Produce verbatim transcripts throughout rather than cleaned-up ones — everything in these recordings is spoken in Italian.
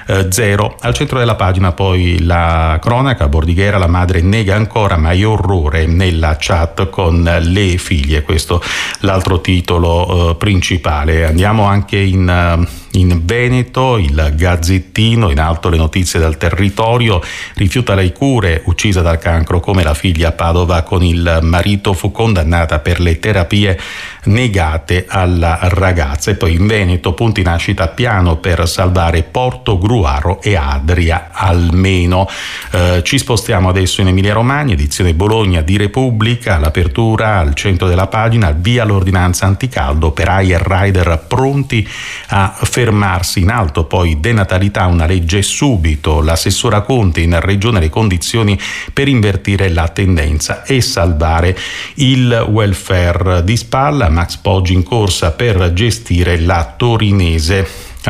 eh, zero. Al centro della pagina poi la cronaca, Bordighera, la madre nega ancora ma è orrore nella chat con le figlie, questo l'altro titolo eh, principale. Andiamo anche in, in Veneto, il Gazzettino, in alto le notizie dal territorio, rifiuta le cure, uccisa dal cancro come la figlia a Padova con il marito, fu condannata per le terapie negate alla ragazza. E poi in Veneto, punti nascita piano per salvare Porto Gruaro e Adria almeno. Eh, ci spostiamo adesso in Emilia Romagna, edizione Bologna di Repubblica, l'apertura al centro della pagina, via l'ordinanza anticaldo, operai e rider pronti a fermarsi. In alto poi denatalità, una legge subito, l'assessora Conte, in regione le condizioni per invertire la tendenza e salvare il welfare. Di spalla Max Poggi in corsa per gestire la torinese.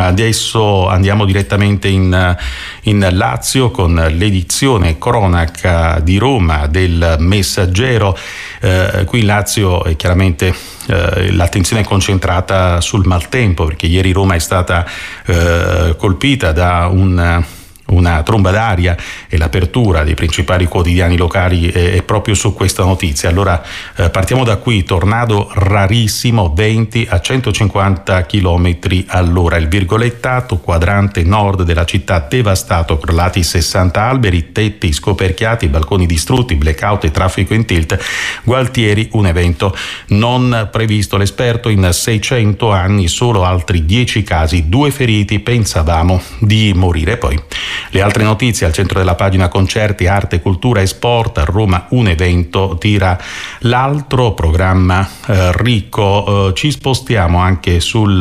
Adesso andiamo direttamente in, in Lazio con l'edizione cronaca di Roma del Messaggero. Eh, qui in Lazio è chiaramente eh, l'attenzione è concentrata sul maltempo, perché ieri Roma è stata eh, colpita da un una tromba d'aria e l'apertura dei principali quotidiani locali è, è proprio su questa notizia. Allora eh, partiamo da qui: tornado rarissimo, venti a centocinquanta chilometri all'ora, il virgolettato, quadrante nord della città devastato, crollati sessanta alberi, tetti scoperchiati, balconi distrutti, blackout e traffico in tilt. Gualtieri, un evento non previsto, l'esperto, in seicento anni solo altri dieci casi, due feriti, pensavamo di morire. Poi le altre notizie al centro della pagina: concerti, arte, cultura e sport, a Roma un evento tira l'altro, programma eh, ricco. Eh, ci spostiamo anche sul,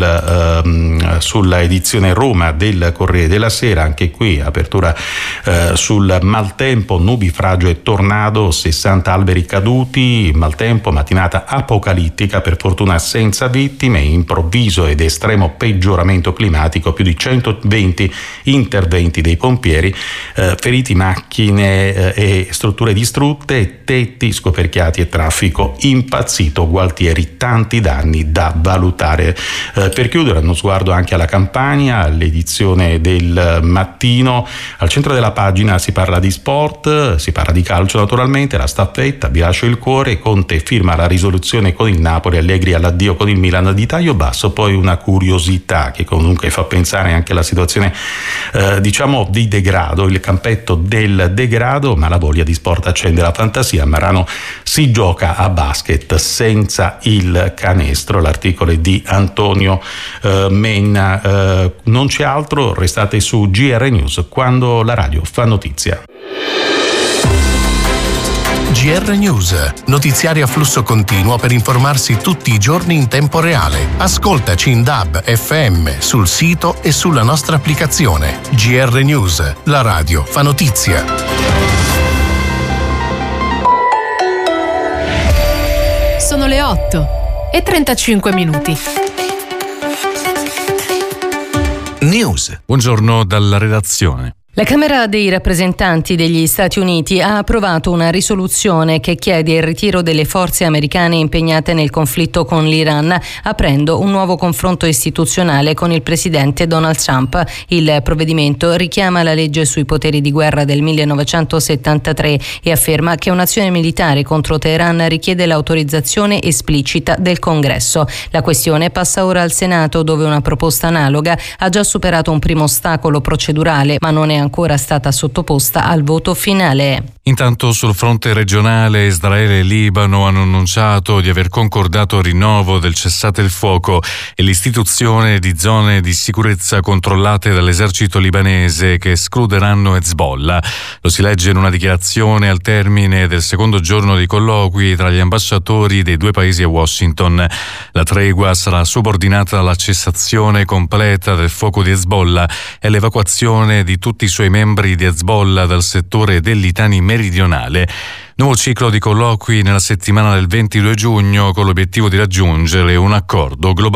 eh, sulla edizione Roma del Corriere della Sera, anche qui apertura eh, sul maltempo, nubifragio e tornado, sessanta alberi caduti, maltempo, mattinata apocalittica, per fortuna senza vittime, improvviso ed estremo peggioramento climatico, più di centoventi interventi dei pompieri, eh, feriti, macchine eh, e strutture distrutte, tetti scoperchiati e traffico impazzito. Gualtieri, tanti danni da valutare. Eh, per chiudere, uno sguardo anche alla Campania, all'edizione del mattino. Al centro della pagina si parla di sport, si parla di calcio naturalmente, la staffetta, vi lascio il cuore, Conte firma la risoluzione con il Napoli, Allegri all'addio con il Milan di taglio basso. Poi una curiosità che comunque fa pensare anche alla situazione eh, diciamo di degrado, il campetto del degrado, ma la voglia di sport accende la fantasia. A Marano si gioca a basket senza il canestro, l'articolo è di Antonio eh, Menna. Eh, non c'è altro, restate su G R News, quando la radio fa notizia. G R News, notiziari a flusso continuo per informarsi tutti i giorni in tempo reale. Ascoltaci in D A B F M, sul sito e sulla nostra applicazione. G R News, la radio fa notizia. Sono le otto e trentacinque minuti. News. Buongiorno dalla redazione. La Camera dei rappresentanti degli Stati Uniti ha approvato una risoluzione che chiede il ritiro delle forze americane impegnate nel conflitto con l'Iran, aprendo un nuovo confronto istituzionale con il presidente Donald Trump. Il provvedimento richiama la legge sui poteri di guerra del millenovecentosettantatré e afferma che un'azione militare contro Teheran richiede l'autorizzazione esplicita del Congresso. La questione passa ora al Senato, dove una proposta analoga ha già superato un primo ostacolo procedurale, ma non è ancora stata sottoposta al voto finale. Intanto sul fronte regionale, Israele e Libano hanno annunciato di aver concordato il rinnovo del cessate il fuoco e l'istituzione di zone di sicurezza controllate dall'esercito libanese che escluderanno Hezbollah. Lo si legge in una dichiarazione al termine del secondo giorno dei colloqui tra gli ambasciatori dei due paesi a Washington. La tregua sarà subordinata alla cessazione completa del fuoco di Hezbollah e all'evacuazione di tutti i suoi membri di Hezbollah dal settore del Litani meridionale. Nuovo ciclo di colloqui nella settimana del ventidue giugno con l'obiettivo di raggiungere un accordo globale.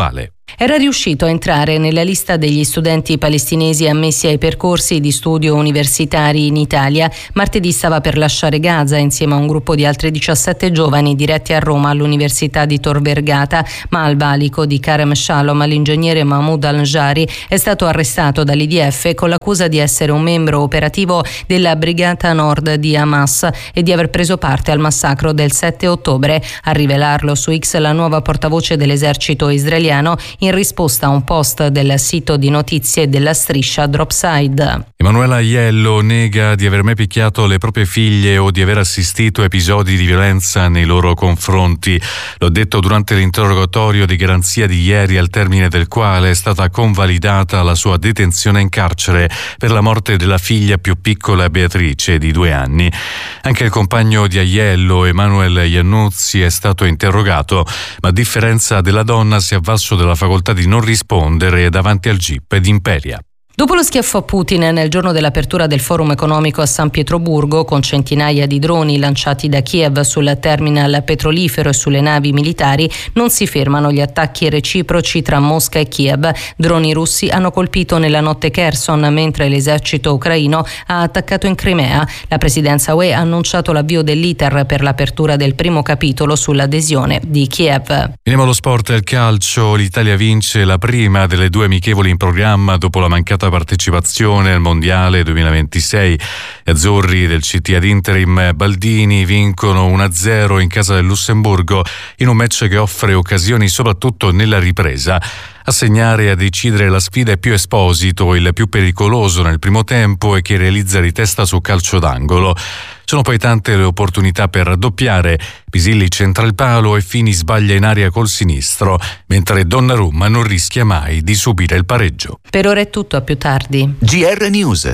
Era riuscito a entrare nella lista degli studenti palestinesi ammessi ai percorsi di studio universitari in Italia. Martedì stava per lasciare Gaza insieme a un gruppo di altri diciassette giovani diretti a Roma all'Università di Tor Vergata, ma al valico di Karem Shalom l'ingegnere Mahmoud Al-Njari è stato arrestato dall'I D F con l'accusa di essere un membro operativo della Brigata Nord di Hamas e di aver preso parte al massacro del sette ottobre. A rivelarlo su X la nuova portavoce dell'esercito israeliano in risposta a un post del sito di notizie della striscia Dropside. Emanuela Aiello nega di aver mai picchiato le proprie figlie o di aver assistito a episodi di violenza nei loro confronti. L'ho detto durante l'interrogatorio di garanzia di ieri, al termine del quale è stata convalidata la sua detenzione in carcere per la morte della figlia più piccola, Beatrice, di due anni. Anche il compagno di Aiello, Emanuele Iannuzzi, è stato interrogato, ma a differenza della donna si è avvalso della facoltà di non rispondere davanti al G I P di Imperia. Dopo lo schiaffo a Putin nel giorno dell'apertura del forum economico a San Pietroburgo, con centinaia di droni lanciati da Kiev sul terminal petrolifero e sulle navi militari, non si fermano gli attacchi reciproci tra Mosca e Kiev. Droni russi hanno colpito nella notte Kherson, mentre l'esercito ucraino ha attaccato in Crimea. La presidenza U E ha annunciato l'avvio dell'iter per l'apertura del primo capitolo sull'adesione di Kiev. Veniamo allo sport e al calcio. L'Italia vince la prima delle due amichevoli in programma dopo la mancata partecipazione al Mondiale duemilaventisei. Gli azzurri del C T ad interim Baldini vincono uno a zero in casa del Lussemburgo in un match che offre occasioni soprattutto nella ripresa. A segnare e a decidere la sfida è più Esposito, il più pericoloso nel primo tempo e che realizza di testa su calcio d'angolo. Sono poi tante le opportunità per raddoppiare. Pisilli centra il palo e Fini sbaglia in aria col sinistro, mentre Donnarumma non rischia mai di subire il pareggio. Per ora è tutto, a più tardi. G R News.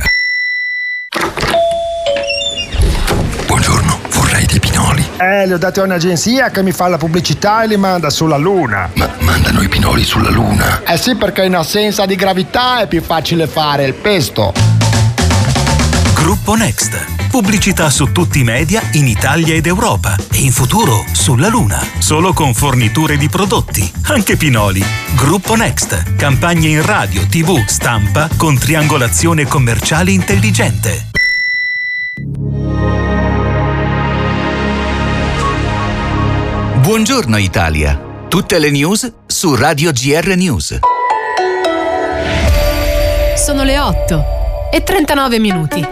Buongiorno, vorrei dei pinoli. Eh, li ho dati a un'agenzia che mi fa la pubblicità e li manda sulla Luna. Ma mandano i pinoli sulla Luna? Eh sì, perché in assenza di gravità è più facile fare il pesto. Gruppo Next. Pubblicità su tutti i media in Italia ed Europa e in futuro sulla Luna. Solo con forniture di prodotti, anche pinoli. Gruppo Next. Campagne in radio, tivù, stampa con triangolazione commerciale intelligente. Buongiorno Italia. Tutte le news su Radio G R News. Sono le otto e trentanove minuti.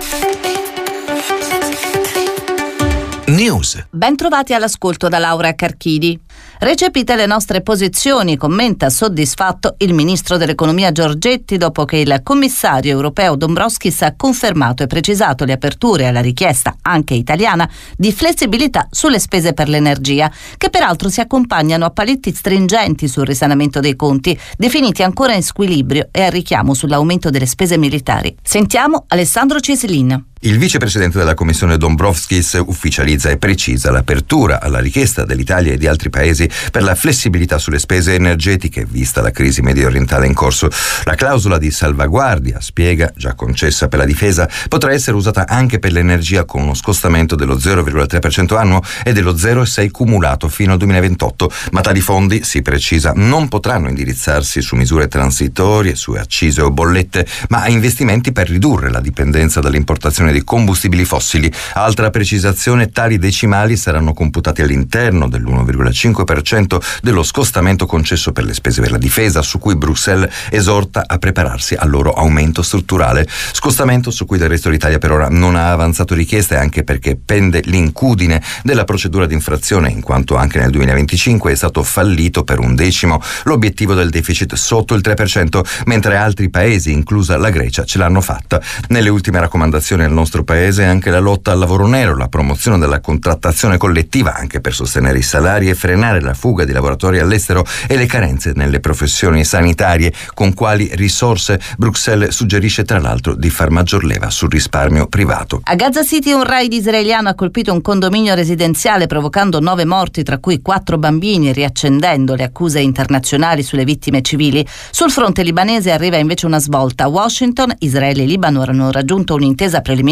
News. Ben trovati all'ascolto da Laura Carchidi. Recepite le nostre posizioni, commenta soddisfatto il ministro dell'economia Giorgetti dopo che il commissario europeo Dombrovskis ha confermato e precisato le aperture alla richiesta, anche italiana, di flessibilità sulle spese per l'energia, che peraltro si accompagnano a paletti stringenti sul risanamento dei conti, definiti ancora in squilibrio e a richiamo sull'aumento delle spese militari. Sentiamo Alessandro Cislin. Il vicepresidente della Commissione Dombrovskis ufficializza e precisa l'apertura alla richiesta dell'Italia e di altri paesi per la flessibilità sulle spese energetiche, vista la crisi medio orientale in corso. La clausola di salvaguardia, spiega, già concessa per la difesa, potrà essere usata anche per l'energia con uno scostamento dello zero virgola tre per cento annuo e dello zero virgola sei per cento cumulato fino al duemilaventotto, ma tali fondi, si precisa, non potranno indirizzarsi su misure transitorie, su accise o bollette, ma a investimenti per ridurre la dipendenza dall'importazione di combustibili fossili. Altra precisazione, tali decimali saranno computati all'interno dell'uno virgola cinque per cento dello scostamento concesso per le spese per la difesa, su cui Bruxelles esorta a prepararsi al loro aumento strutturale. Scostamento su cui del resto l'Italia per ora non ha avanzato richieste, anche perché pende l'incudine della procedura di infrazione, in quanto anche nel duemilaventicinque è stato fallito per un decimo l'obiettivo del deficit sotto il tre per cento, mentre altri paesi, inclusa la Grecia, ce l'hanno fatta. Nelle ultime raccomandazioni al nostro paese anche la lotta al lavoro nero, la promozione della contrattazione collettiva anche per sostenere i salari e frenare la fuga di lavoratori all'estero e le carenze nelle professioni sanitarie. Con quali risorse? Bruxelles suggerisce tra l'altro di far maggior leva sul risparmio privato. A Gaza City un raid israeliano ha colpito un condominio residenziale provocando nove morti, tra cui quattro bambini, riaccendendo le accuse internazionali sulle vittime civili. Sul fronte libanese arriva invece una svolta. A Washington, Israele e Libano hanno raggiunto un'intesa preliminare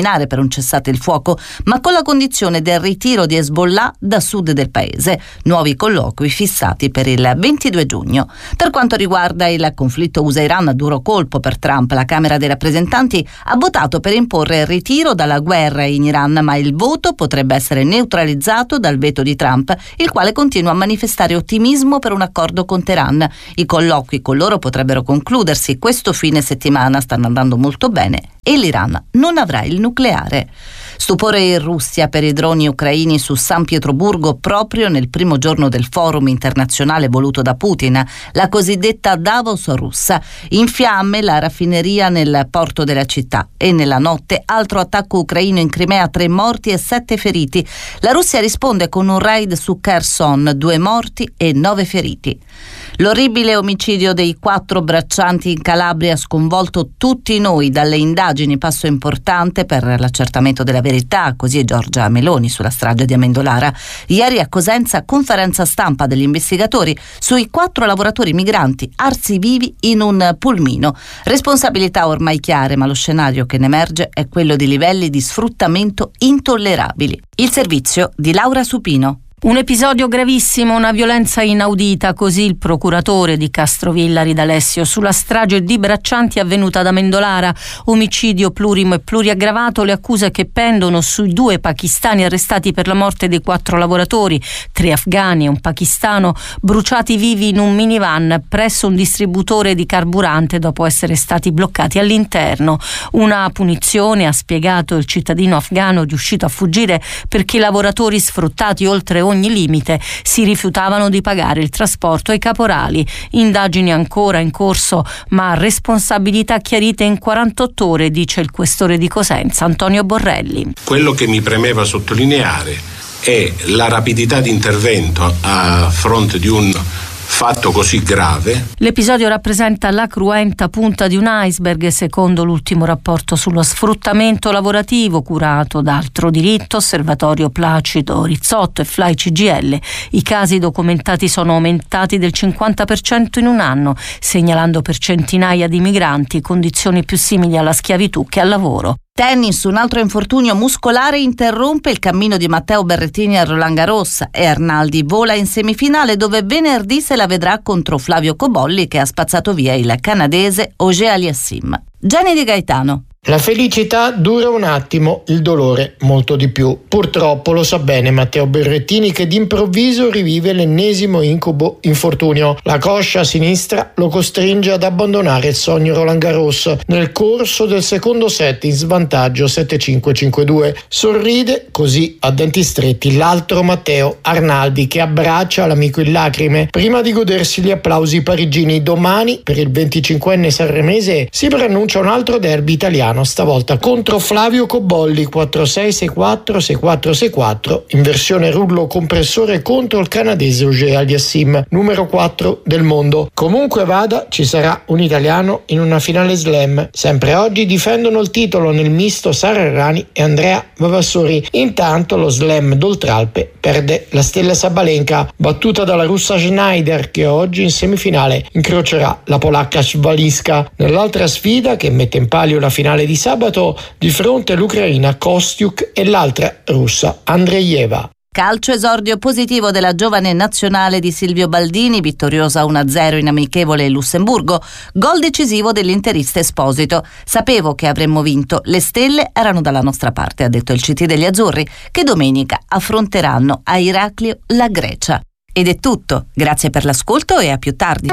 camminare per un cessate il fuoco, ma con la condizione del ritiro di Hezbollah da sud del paese. Nuovi colloqui fissati per il ventidue giugno. Per quanto riguarda il conflitto U S A-Iran, a duro colpo per Trump, la Camera dei rappresentanti ha votato per imporre il ritiro dalla guerra in Iran, ma il voto potrebbe essere neutralizzato dal veto di Trump, il quale continua a manifestare ottimismo per un accordo con Teheran. I colloqui con loro potrebbero concludersi questo fine settimana, stanno andando molto bene e l'Iran non avrà il nucleare. Stupore in Russia per i droni ucraini su San Pietroburgo proprio nel primo giorno del forum internazionale voluto da Putin, la cosiddetta Davos russa. In fiamme la raffineria nel porto della città e nella notte altro attacco ucraino in Crimea, tre morti e sette feriti. La Russia risponde con un raid su Kherson, due morti e nove feriti. L'orribile omicidio dei quattro braccianti in Calabria ha sconvolto tutti noi. Dalle indagini, passo importante per l'accertamento della verità, così è Giorgia Meloni sulla strage di Amendolara. Ieri a Cosenza conferenza stampa degli investigatori sui quattro lavoratori migranti arsi vivi in un pulmino. Responsabilità ormai chiare, ma lo scenario che ne emerge è quello di livelli di sfruttamento intollerabili. Il servizio di Laura Supino. Un episodio gravissimo, una violenza inaudita, così il procuratore di Castrovillari D'Alessio sulla strage di braccianti avvenuta ad Amendolara, omicidio plurimo e pluriaggravato, le accuse che pendono sui due pakistani arrestati per la morte dei quattro lavoratori, tre afghani e un pakistano, bruciati vivi in un minivan presso un distributore di carburante dopo essere stati bloccati all'interno. Una punizione, ha spiegato il cittadino afghano riuscito a fuggire, perché i lavoratori sfruttati oltre ogni limite si rifiutavano di pagare il trasporto ai caporali. Indagini ancora in corso, ma responsabilità chiarite in quarantotto ore, dice il questore di Cosenza Antonio Borrelli. Quello che mi premeva sottolineare è la rapidità di intervento a fronte di un fatto così grave. L'episodio rappresenta la cruenta punta di un iceberg, secondo l'ultimo rapporto sullo sfruttamento lavorativo curato da Altro Diritto, Osservatorio Placido Rizzotto e Fly C G L. I casi documentati sono aumentati del cinquanta per cento in un anno, segnalando per centinaia di migranti condizioni più simili alla schiavitù che al lavoro. Tennis, un altro infortunio muscolare interrompe il cammino di Matteo Berrettini a Roland Garros e Arnaldi vola in semifinale, dove venerdì se la vedrà contro Flavio Cobolli, che ha spazzato via il canadese Auger-Aliassime. Gianni Di Gaetano. La felicità dura un attimo, il dolore molto di più. Purtroppo lo sa bene Matteo Berrettini, che d'improvviso rivive l'ennesimo incubo infortunio. La coscia sinistra lo costringe ad abbandonare il sogno Roland Garros nel corso del secondo set in svantaggio sette cinque cinque due. Sorride così a denti stretti l'altro Matteo, Arnaldi, che abbraccia l'amico in lacrime prima di godersi gli applausi parigini. Domani per il venticinquenne sanremese si preannuncia un altro derby italiano, stavolta contro Flavio Cobolli, quattro sei sei quattro sei quattro sei quattro, in versione rullo compressore contro il canadese Auger-Aliassime, numero quattro del mondo. Comunque vada, ci sarà un italiano in una finale slam. Sempre oggi difendono il titolo nel misto Sara Errani e Andrea Vavassori. Intanto lo slam d'Oltralpe perde la stella Sabalenka, battuta dalla russa Schneider, che oggi in semifinale incrocerà la polacca Svaliska. Nell'altra sfida, che mette in palio la finale di sabato, di fronte l'ucraina Kostiuk e l'altra russa Andreeva. Calcio, esordio positivo della giovane nazionale di Silvio Baldini, vittoriosa uno a zero in amichevole in Lussemburgo, gol decisivo dell'interista Esposito. Sapevo che avremmo vinto, le stelle erano dalla nostra parte, ha detto il C T degli azzurri, che domenica affronteranno a Iraklio la Grecia. Ed è tutto, grazie per l'ascolto e a più tardi.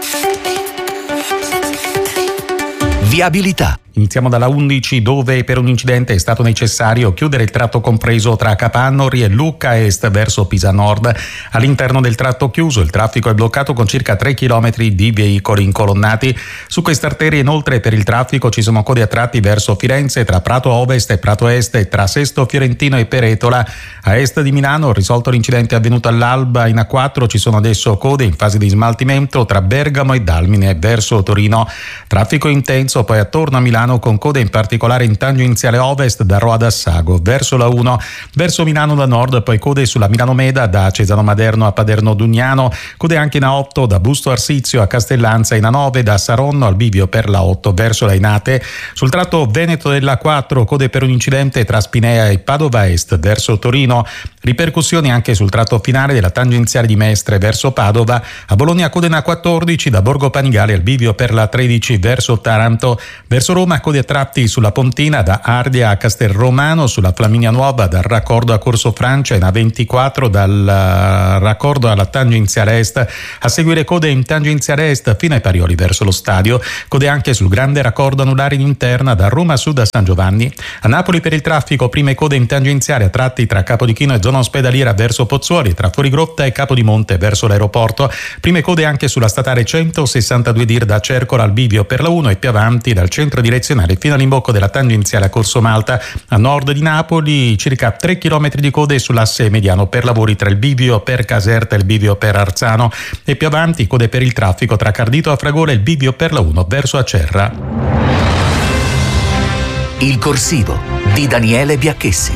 Viabilità. Iniziamo dalla undici, dove per un incidente è stato necessario chiudere il tratto compreso tra Capannori e Lucca Est verso Pisa Nord. All'interno del tratto chiuso il traffico è bloccato con circa tre chilometri di veicoli incolonnati. Su questa arteria inoltre per il traffico ci sono code a tratti verso Firenze tra Prato Ovest e Prato Est e tra Sesto Fiorentino e Peretola. A est di Milano, risolto l'incidente avvenuto all'alba in A quattro, ci sono adesso code in fase di smaltimento tra Bergamo e Dalmine verso Torino. Traffico intenso poi attorno a Milano Milano, con code in particolare in tangenziale ovest da Roa d'Assago verso la uno, verso Milano da nord, poi code sulla Milano Meda da Cesano Maderno a Paderno Dugnano, code anche in A otto da Busto Arsizio a Castellanza, in A nove da Saronno al bivio per la otto verso la Inate, sul tratto Veneto della quattro code per un incidente tra Spinea e Padova Est verso Torino, ripercussioni anche sul tratto finale della tangenziale di Mestre verso Padova, a Bologna code in A quattordici da Borgo Panigale al bivio per la tredici verso Taranto, verso Roma code a tratti sulla Pontina da Ardia a Castelromano, sulla Flaminia Nuova dal raccordo a Corso Francia, in A ventiquattro dal raccordo alla tangenziale est, a seguire code in tangenziale est fino ai Parioli verso lo stadio, code anche sul grande raccordo anulare in interna da Roma Sud a San Giovanni, a Napoli per il traffico prime code in tangenziale a tratti tra Capodichino e zona ospedaliera verso Pozzuoli, tra Fuorigrotta e Capodimonte verso l'aeroporto, prime code anche sulla statale centosessantadue dir da Cercola al bivio per la uno e più avanti dal centro direzionale fino all'imbocco della tangenziale a Corso Malta, a nord di Napoli circa tre chilometri di code sull'asse mediano per lavori tra il bivio per Caserta e il bivio per Arzano, e più avanti code per il traffico tra Cardito a Fragola e il bivio per la uno verso Acerra. Il corsivo di Daniele Biacchessi.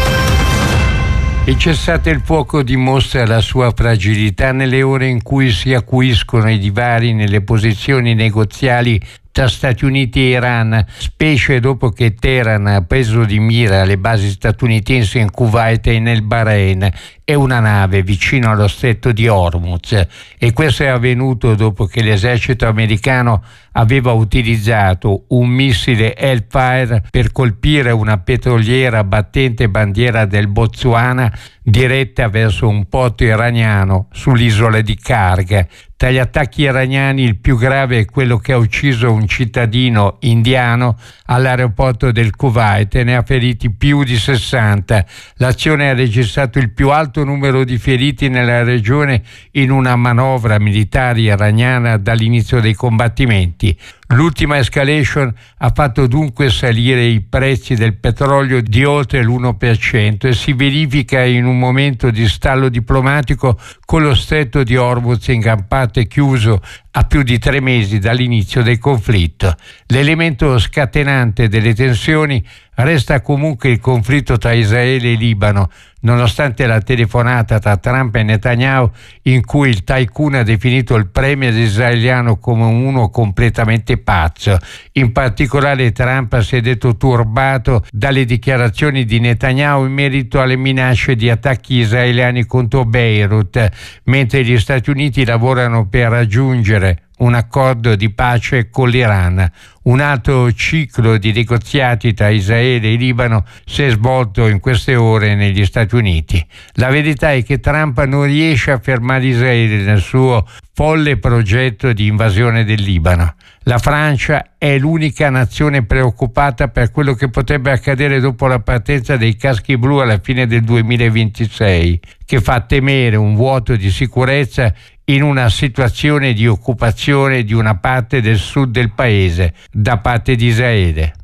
Il cessate il fuoco dimostra la sua fragilità nelle ore in cui si acuiscono i divari nelle posizioni negoziali tra Stati Uniti e Iran, specie dopo che Teheran ha preso di mira le basi statunitensi in Kuwait e nel Bahrain e una nave vicino allo stretto di Hormuz. E questo è avvenuto dopo che l'esercito americano aveva utilizzato un missile Hellfire per colpire una petroliera battente bandiera del Botswana diretta verso un porto iraniano sull'isola di Karg. Tra gli attacchi iraniani il più grave è quello che ha ucciso un cittadino indiano all'aeroporto del Kuwait e ne ha feriti più di sessanta. L'azione ha registrato il più alto numero di feriti nella regione in una manovra militare iraniana dall'inizio dei combattimenti. L'ultima escalation ha fatto dunque salire i prezzi del petrolio di oltre l'uno per cento e si verifica in un momento di stallo diplomatico con lo stretto di Hormuz in gran parte chiuso a più di tre mesi dall'inizio del conflitto. L'elemento scatenante delle tensioni resta comunque il conflitto tra Israele e Libano, nonostante la telefonata tra Trump e Netanyahu in cui il tycoon ha definito il premier israeliano come uno completamente pazzo. In particolare Trump si è detto turbato dalle dichiarazioni di Netanyahu in merito alle minacce di attacchi israeliani contro Beirut, mentre gli Stati Uniti lavorano per raggiungere un accordo di pace con l'Iran. Un altro ciclo di negoziati tra Israele e Libano si è svolto in queste ore negli Stati Uniti. La verità è che Trump non riesce a fermare Israele nel suo folle progetto di invasione del Libano. La Francia è l'unica nazione preoccupata per quello che potrebbe accadere dopo la partenza dei caschi blu alla fine del duemilaventisei, che fa temere un vuoto di sicurezza in una situazione di occupazione di una parte del sud del paese da parte di Israele.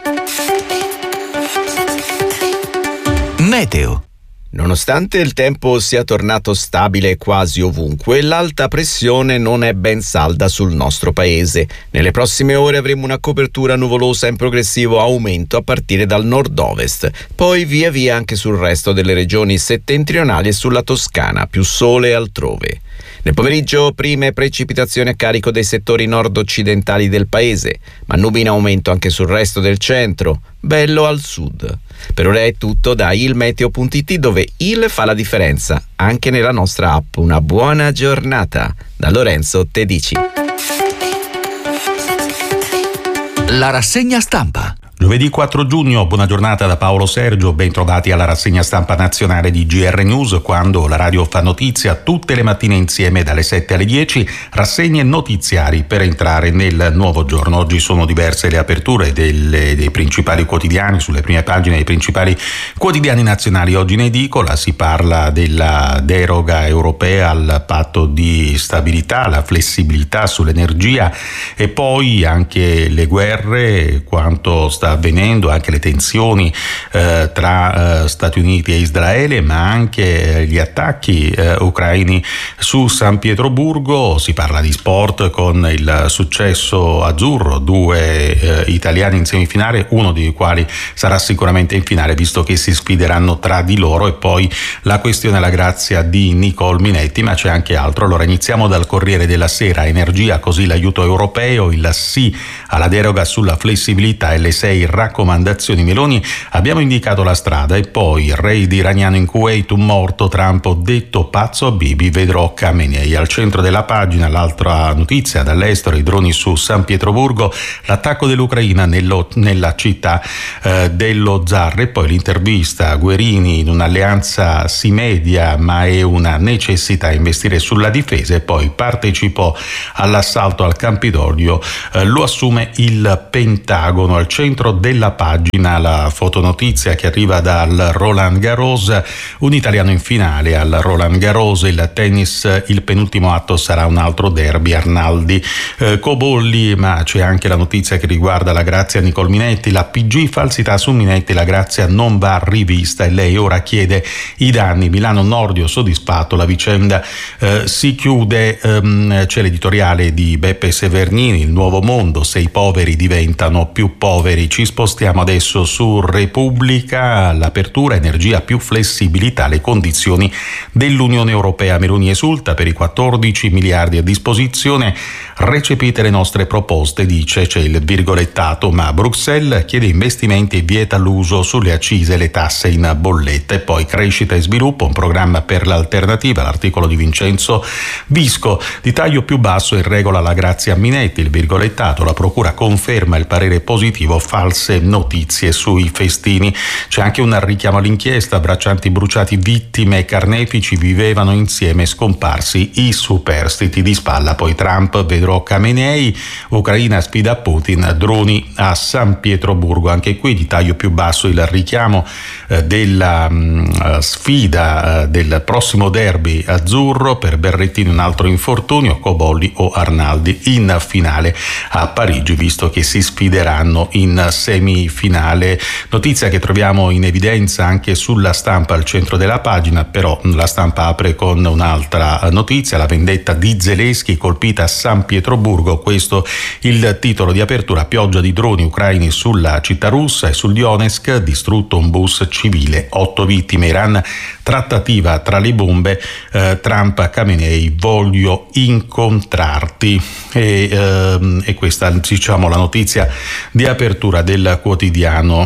Meteo. Nonostante il tempo sia tornato stabile quasi ovunque, l'alta pressione non è ben salda sul nostro paese. Nelle prossime ore avremo una copertura nuvolosa in progressivo aumento a partire dal nord-ovest, poi via via anche sul resto delle regioni settentrionali e sulla Toscana, più sole altrove. Nel pomeriggio prime precipitazioni a carico dei settori nord-occidentali del paese, ma nubi in aumento anche sul resto del centro, bello al sud. Per ora è tutto da ilmeteo punto it, dove il fa la differenza anche nella nostra app. Una buona giornata da Lorenzo Tedici. La rassegna stampa. Giovedì quattro giugno, buona giornata da Paolo Sergio, ben trovati alla rassegna stampa nazionale di G R News, quando la radio fa notizia tutte le mattine insieme dalle sette alle dieci, rassegne notiziari per entrare nel nuovo giorno. Oggi sono diverse le aperture delle, dei principali quotidiani, sulle prime pagine dei principali quotidiani nazionali. Oggi in edicola si parla della deroga europea al patto di stabilità, la flessibilità sull'energia e poi anche le guerre, quanto sta sta avvenendo, anche le tensioni eh, tra eh, Stati Uniti e Israele, ma anche gli attacchi eh, ucraini su San Pietroburgo. Si parla di sport con il successo azzurro, due eh, italiani in semifinale, uno dei quali sarà sicuramente in finale, visto che si sfideranno tra di loro, e poi la questione alla grazia di Nicole Minetti, ma c'è anche altro. Allora iniziamo dal Corriere della Sera. Energia, così l'aiuto europeo, il sì alla deroga sulla flessibilità e le sei raccomandazioni Meloni. Abbiamo indicato la strada. E poi il raid iraniano in Kuwait, un morto, Trump ho detto pazzo a Bibi, vedrò Khamenei. Al centro della pagina l'altra notizia dall'estero, i droni su San Pietroburgo, l'attacco dell'Ucraina nello, nella città eh, dello zar. E poi l'intervista a Guerini, in un'alleanza si media ma è una necessità investire sulla difesa. E poi partecipò all'assalto al Campidoglio, eh, lo assume il Pentagono. Al centro della pagina la fotonotizia che arriva dal Roland Garros, un italiano in finale al Roland Garros. Il tennis, il penultimo atto sarà un altro derby, Arnaldi eh, Cobolli, ma c'è anche la notizia che riguarda la grazia Nicole Minetti, la P G, falsità su Minetti, la grazia non va rivista e lei ora chiede i danni. Milano Nordio soddisfatto, la vicenda eh, si chiude. Ehm, c'è l'editoriale di Beppe Severnini, Il Nuovo Mondo, se i poveri diventano più poveri. Ci spostiamo adesso su Repubblica, l'apertura, energia più flessibilità, le condizioni dell'Unione Europea. Meloni esulta per i quattordici miliardi a disposizione, recepite le nostre proposte, dice, c'è il virgolettato, ma Bruxelles chiede investimenti e vieta l'uso sulle accise e le tasse in bolletta. E poi crescita e sviluppo, un programma per l'alternativa, l'articolo di Vincenzo Visco, di taglio più basso in regola la grazia Minetti, il virgolettato, la procura conferma il parere positivo, false notizie sui festini. C'è anche un richiamo all'inchiesta, braccianti bruciati, vittime e carnefici vivevano insieme, scomparsi i superstiti. Di spalla poi Trump, vedrò Khamenei, Ucraina sfida Putin, droni a San Pietroburgo. Anche qui di taglio più basso il richiamo eh, della mh, sfida eh, del prossimo derby azzurro, per Berrettini un altro infortunio, Cobolli o Arnaldi in finale a Parigi, visto che si sfideranno in semifinale. Notizia che troviamo in evidenza anche sulla Stampa al centro della pagina, però la Stampa apre con un'altra notizia, la vendetta di Zelensky, colpita a San Pietroburgo, questo il titolo di apertura. Pioggia di droni ucraini sulla città russa e sul Donetsk, distrutto un bus civile, otto vittime. Iran, trattativa tra le bombe, eh, Trump, Khamenei, voglio incontrarti. E, ehm, e questa, diciamo, la notizia di apertura del quotidiano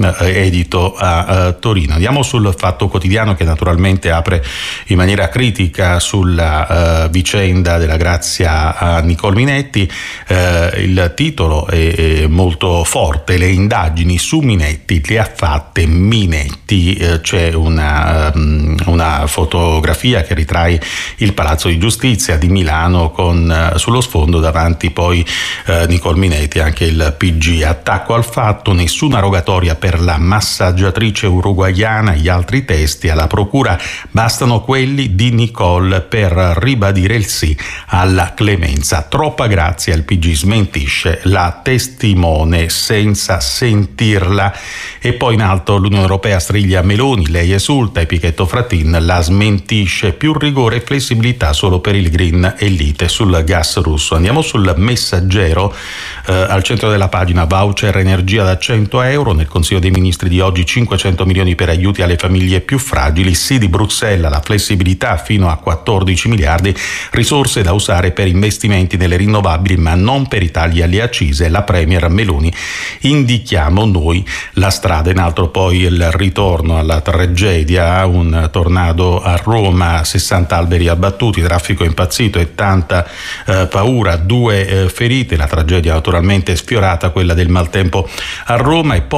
edito a uh, Torino. Andiamo sul Fatto Quotidiano, che naturalmente apre in maniera critica sulla uh, vicenda della grazia a Nicole Minetti. Uh, il titolo è, è molto forte: le indagini su Minetti le ha fatte Minetti. Uh, c'è una, um, una fotografia che ritrae il Palazzo di Giustizia di Milano con uh, sullo sfondo davanti poi uh, Nicole Minetti, anche il P G. Attacco al Fatto, nessuna rogatoria per la massaggiatrice uruguaiana, gli altri testi alla procura bastano quelli di Nicole per ribadire il sì alla clemenza. Troppa grazia, il P G smentisce la testimone senza sentirla. E poi in alto l'Unione Europea striglia Meloni, lei esulta, e Pichetto Fratin la smentisce, più rigore e flessibilità solo per il green e lite sul gas russo. Andiamo sul Messaggero, eh, al centro della pagina, voucher energia da cento euro, nel Consiglio dei Ministri di oggi cinquecento milioni per aiuti alle famiglie più fragili, sì di Bruxelles alla flessibilità fino a quattordici miliardi, risorse da usare per investimenti nelle rinnovabili ma non per i tagli alle accise. La Premier Meloni, indichiamo noi la strada. In altro poi il ritorno alla tragedia, un tornado a Roma, sessanta alberi abbattuti, traffico impazzito e tanta eh, paura, due eh, ferite. La tragedia naturalmente sfiorata, quella del maltempo a Roma. E poi c'è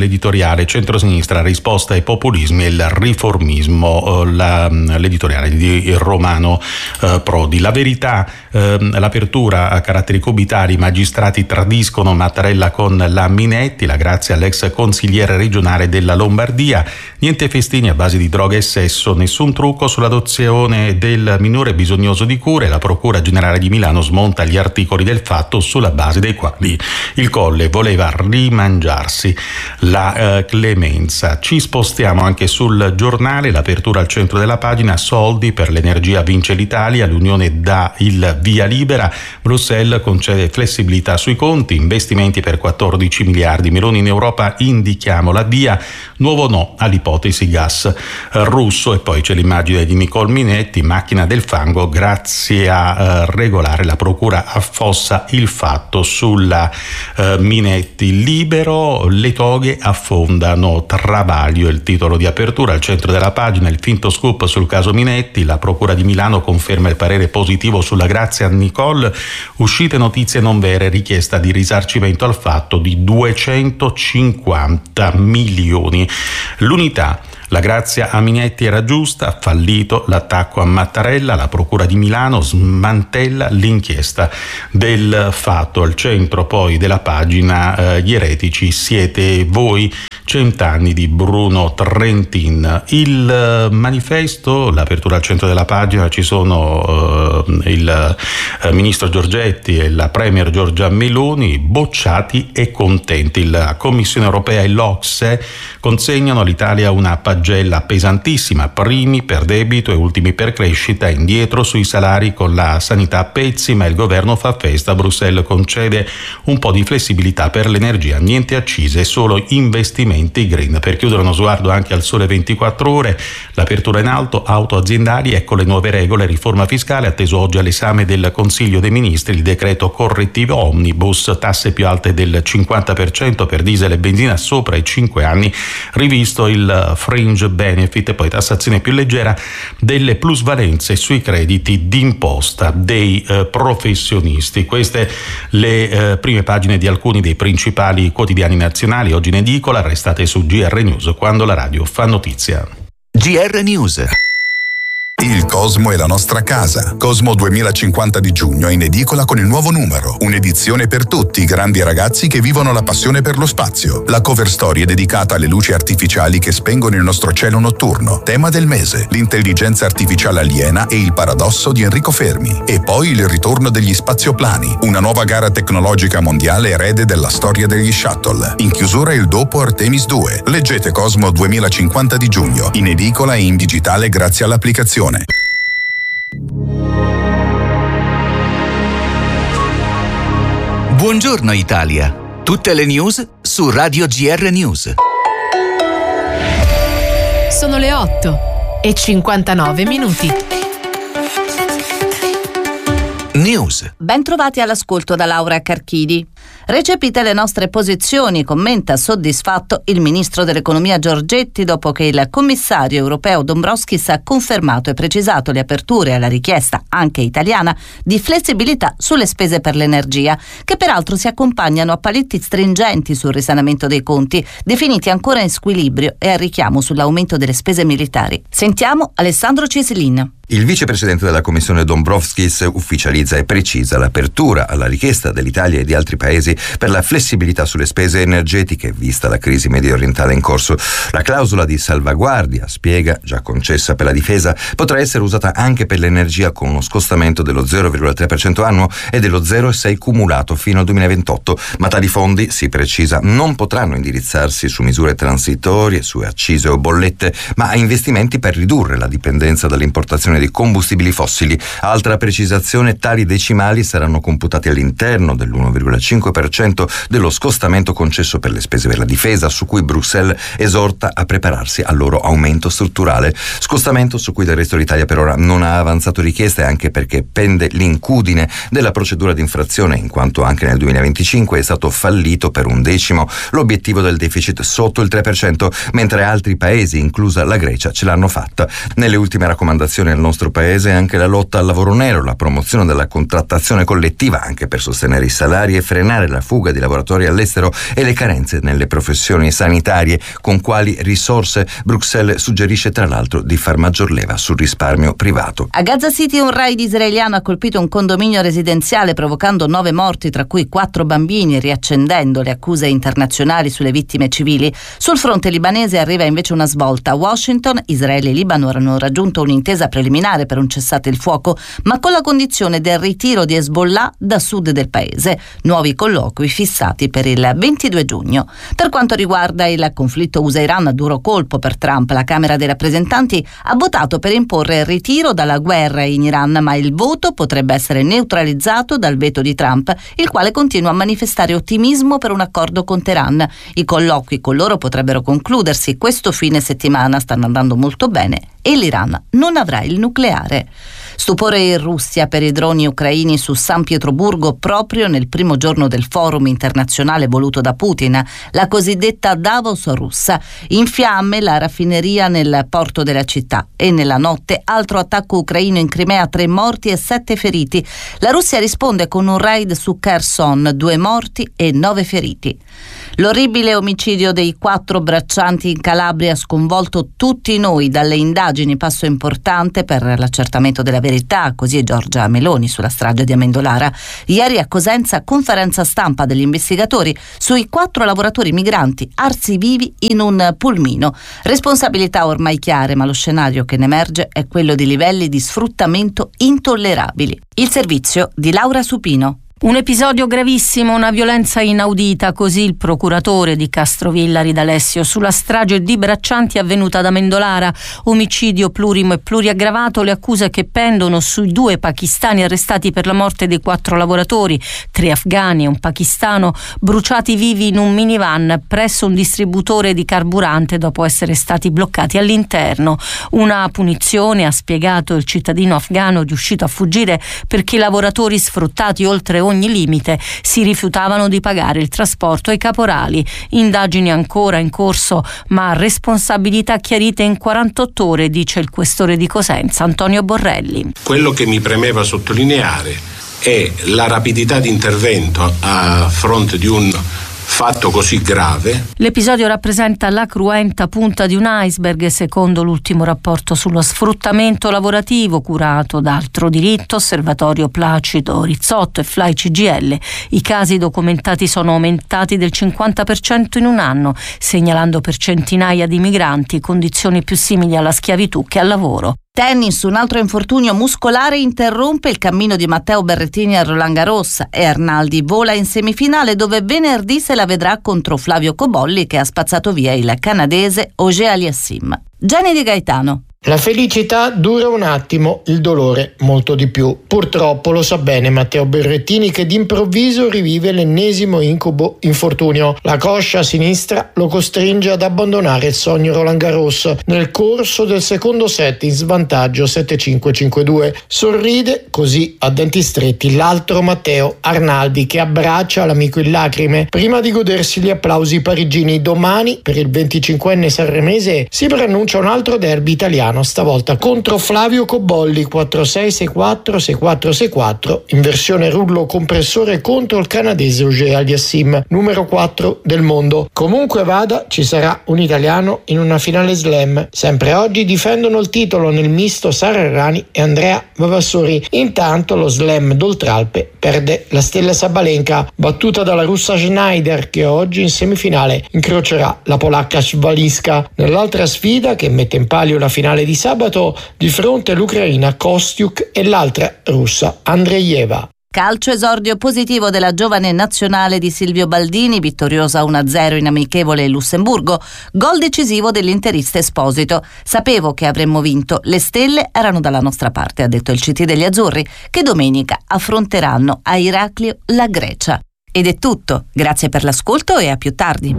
l'editoriale Centrosinistra, risposta ai populismi e il riformismo, la, l'editoriale di Romano eh, Prodi. La verità, eh, l'apertura a caratteri cubitali, i magistrati tradiscono Mattarella con la Minetti, la grazia all'ex consigliere regionale della Lombardia, niente festini a base di droga e sesso, nessun trucco sull'adozione del minore bisognoso di cure, la Procura Generale di Milano smonta gli articoli del Fatto sulla base dei quali il Colle voleva rimangiarsi la eh, clemenza. Ci spostiamo anche sul Giornale, l'apertura al centro della pagina, soldi per l'energia vince l'Italia, l'Unione dà il via libera, Bruxelles concede flessibilità sui conti, investimenti per quattordici miliardi, Meloni in Europa indichiamo la via, nuovo no all'ipotesi gas russo. E poi c'è l'immagine di Nicole Minetti, macchina del fango, grazie a eh, regolare la procura affossa il fatto sulla eh, Minetti. Libero, le toghe affondano Travaglio, il titolo di apertura. Al centro della pagina il finto scoop sul caso Minetti, la procura di Milano conferma il parere positivo sulla grazia a Nicole, uscite notizie non vere, richiesta di risarcimento al fatto di duecentocinquanta milioni. L'Unità, la grazia a Minetti era giusta, fallito l'attacco a Mattarella, la procura di Milano smantella l'inchiesta del fatto. Al centro poi della pagina eh, gli eretici siete voi, cent'anni di Bruno Trentin. Il eh, manifesto, l'apertura al centro della pagina, ci sono eh, il eh, ministro Giorgetti e la premier Giorgia Meloni bocciati e contenti. La Commissione europea e l'Ocse consegnano all'Italia una pagella pesantissima, primi per debito e ultimi per crescita, indietro sui salari con la sanità a pezzi, ma il governo fa festa, Bruxelles concede un po' di flessibilità per l'energia, niente accise, solo investimenti green. Per chiudere uno sguardo anche al Sole ventiquattro Ore, l'apertura in alto, auto aziendali, ecco le nuove regole, riforma fiscale, atteso oggi all'esame del Consiglio dei Ministri, il decreto correttivo omnibus, tasse più alte del cinquanta per cento per diesel e benzina sopra i cinque anni, rivisto il fringe benefit e poi tassazione più leggera delle plusvalenze sui crediti d'imposta dei eh, professionisti. Queste le eh, prime pagine di alcuni dei principali quotidiani nazionali oggi in edicola. Restate su G R News quando la radio fa notizia. G R News. Il Cosmo è la nostra casa. Cosmo duemilacinquanta di giugno è in edicola con il nuovo numero. Un'edizione per tutti i grandi ragazzi che vivono la passione per lo spazio. La cover story è dedicata alle luci artificiali che spengono il nostro cielo notturno. Tema del mese: l'intelligenza artificiale aliena e il paradosso di Enrico Fermi. E poi il ritorno degli spazioplani, una nuova gara tecnologica mondiale erede della storia degli shuttle. In chiusura il dopo Artemis due. Leggete Cosmo duemilacinquanta di giugno, in edicola e in digitale grazie all'applicazione. Buongiorno Italia. Tutte le news su Radio G R News. Sono le otto e cinquantanove minuti. News. Ben trovati all'ascolto da Laura Carchidi. Recepite le nostre posizioni, commenta soddisfatto il ministro dell'economia Giorgetti dopo che il commissario europeo Dombrovskis ha confermato e precisato le aperture alla richiesta, anche italiana, di flessibilità sulle spese per l'energia, che peraltro si accompagnano a paletti stringenti sul risanamento dei conti, definiti ancora in squilibrio e a richiamo sull'aumento delle spese militari. Sentiamo Alessandro Ceselin. Il vicepresidente della Commissione Dombrovskis ufficializza e precisa l'apertura alla richiesta dell'Italia e di altri paesi per la flessibilità sulle spese energetiche, vista la crisi mediorientale in corso. La clausola di salvaguardia, spiega, già concessa per la difesa, potrà essere usata anche per l'energia con uno scostamento dello zero virgola tre per cento annuo e dello zero virgola sei per cento cumulato fino al duemilaventotto, ma tali fondi, si precisa, non potranno indirizzarsi su misure transitorie, su accise o bollette, ma a investimenti per ridurre la dipendenza dall'importazione di combustibili fossili. Altra precisazione: tali decimali saranno computati all'interno dell'uno virgola cinque per cento dello scostamento concesso per le spese per la difesa, su cui Bruxelles esorta a prepararsi al loro aumento strutturale. Scostamento su cui del resto l'Italia per ora non ha avanzato richieste, anche perché pende l'incudine della procedura di infrazione, in quanto anche nel duemilaventicinque è stato fallito per un decimo l'obiettivo del deficit sotto il tre per cento, mentre altri paesi, inclusa la Grecia, ce l'hanno fatta. Nelle ultime raccomandazioni al nostro paese anche la lotta al lavoro nero, la promozione della contrattazione collettiva anche per sostenere i salari e frenare frenare la fuga di lavoratori all'estero e le carenze nelle professioni sanitarie. Con quali risorse? Bruxelles suggerisce tra l'altro di far maggior leva sul risparmio privato. A Gaza City un raid israeliano ha colpito un condominio residenziale provocando nove morti, tra cui quattro bambini, riaccendendo le accuse internazionali sulle vittime civili. Sul fronte libanese arriva invece una svolta. A Washington, Israele e Libano hanno raggiunto un'intesa preliminare per un cessate il fuoco, ma con la condizione del ritiro di Hezbollah da sud del paese. Nuovi colloqui fissati per il ventidue giugno. Per quanto riguarda il conflitto U S A-Iran, a duro colpo per Trump, la Camera dei rappresentanti ha votato per imporre il ritiro dalla guerra in Iran, ma il voto potrebbe essere neutralizzato dal veto di Trump, il quale continua a manifestare ottimismo per un accordo con Teheran. I colloqui con loro potrebbero concludersi questo fine settimana, stanno andando molto bene e l'Iran non avrà il nucleare. Stupore in Russia per i droni ucraini su San Pietroburgo proprio nel primo giorno del forum internazionale voluto da Putin, la cosiddetta Davos russa. In fiamme la raffineria nel porto della città e nella notte altro attacco ucraino in Crimea, tre morti e sette feriti. La Russia risponde con un raid su Kherson, due morti e nove feriti. L'orribile omicidio dei quattro braccianti in Calabria ha sconvolto tutti noi. Dalle indagini passo importante per l'accertamento della verità, così è Giorgia Meloni sulla strage di Amendolara. Ieri a Cosenza conferenza stampa degli investigatori sui quattro lavoratori migranti arsi vivi in un pulmino. Responsabilità ormai chiare, ma lo scenario che ne emerge è quello di livelli di sfruttamento intollerabili. Il servizio di Laura Supino. Un episodio gravissimo, una violenza inaudita, così il procuratore di Castrovillari D'Alessio sulla strage di braccianti avvenuta ad Amendolara. Omicidio plurimo e pluriaggravato, le accuse che pendono sui due pakistani arrestati per la morte dei quattro lavoratori, tre afghani e un pakistano, bruciati vivi in un minivan presso un distributore di carburante dopo essere stati bloccati all'interno. Una punizione, ha spiegato il cittadino afghano riuscito a fuggire, perché i lavoratori sfruttati oltre ogni limite si rifiutavano di pagare il trasporto ai caporali. Indagini ancora in corso, ma responsabilità chiarite in quarantotto ore, dice il questore di Cosenza Antonio Borrelli. Quello che mi premeva sottolineare è la rapidità di intervento a fronte di un fatto così grave. L'episodio rappresenta la cruenta punta di un iceberg, secondo l'ultimo rapporto sullo sfruttamento lavorativo curato da Altro Diritto, Osservatorio Placido Rizzotto e Fly C G L. I casi documentati sono aumentati del cinquanta per cento in un anno, segnalando per centinaia di migranti condizioni più simili alla schiavitù che al lavoro. Tennis, un altro infortunio muscolare interrompe il cammino di Matteo Berrettini a Roland Garros e Arnaldi vola in semifinale, dove venerdì se la vedrà contro Flavio Cobolli, che ha spazzato via il canadese Auger-Aliassime. Gianni Di Gaetano. La felicità dura un attimo, il dolore molto di più. Purtroppo lo sa bene Matteo Berrettini, che d'improvviso rivive l'ennesimo incubo infortunio. La coscia sinistra lo costringe ad abbandonare il sogno Roland Garros nel corso del secondo set in svantaggio sette cinque cinque due. Sorride così a denti stretti l'altro Matteo, Arnaldi, che abbraccia l'amico in lacrime prima di godersi gli applausi parigini. Domani per il venticinquenne sanremese si preannuncia un altro derby italiano, stavolta contro Flavio Cobolli, quattro sei sei quattro sei quattro sei quattro, in versione rullo compressore contro il canadese Auger-Aliassime, numero quattro del mondo. Comunque vada, ci sarà un italiano in una finale slam. Sempre oggi difendono il titolo nel misto Sara Errani e Andrea Vavassori. Intanto lo slam d'Oltralpe perde la stella Sabalenka, battuta dalla russa Schneider, che oggi in semifinale incrocerà la polacca Svaliska. Nell'altra sfida, che mette in palio la finale di sabato, di fronte l'ucraina Kostiuk e l'altra russa Andreeva. Calcio, esordio positivo della giovane nazionale di Silvio Baldini, vittoriosa uno a zero in amichevole Lussemburgo, gol decisivo dell'interista Esposito. Sapevo che avremmo vinto, le stelle erano dalla nostra parte, ha detto il C T degli Azzurri, che domenica affronteranno a Iraklio la Grecia. Ed è tutto, grazie per l'ascolto e a più tardi.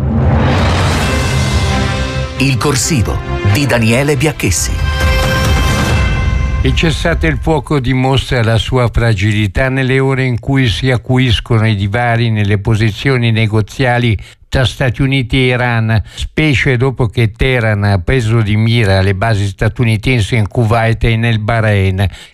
Il corsivo di Daniele Biacchessi. Il cessate il fuoco dimostra la sua fragilità nelle ore in cui si acuiscono i divari nelle posizioni negoziali tra Stati Uniti e Iran, specie dopo che Teheran ha preso di mira le basi statunitensi in Kuwait e nel Bahrain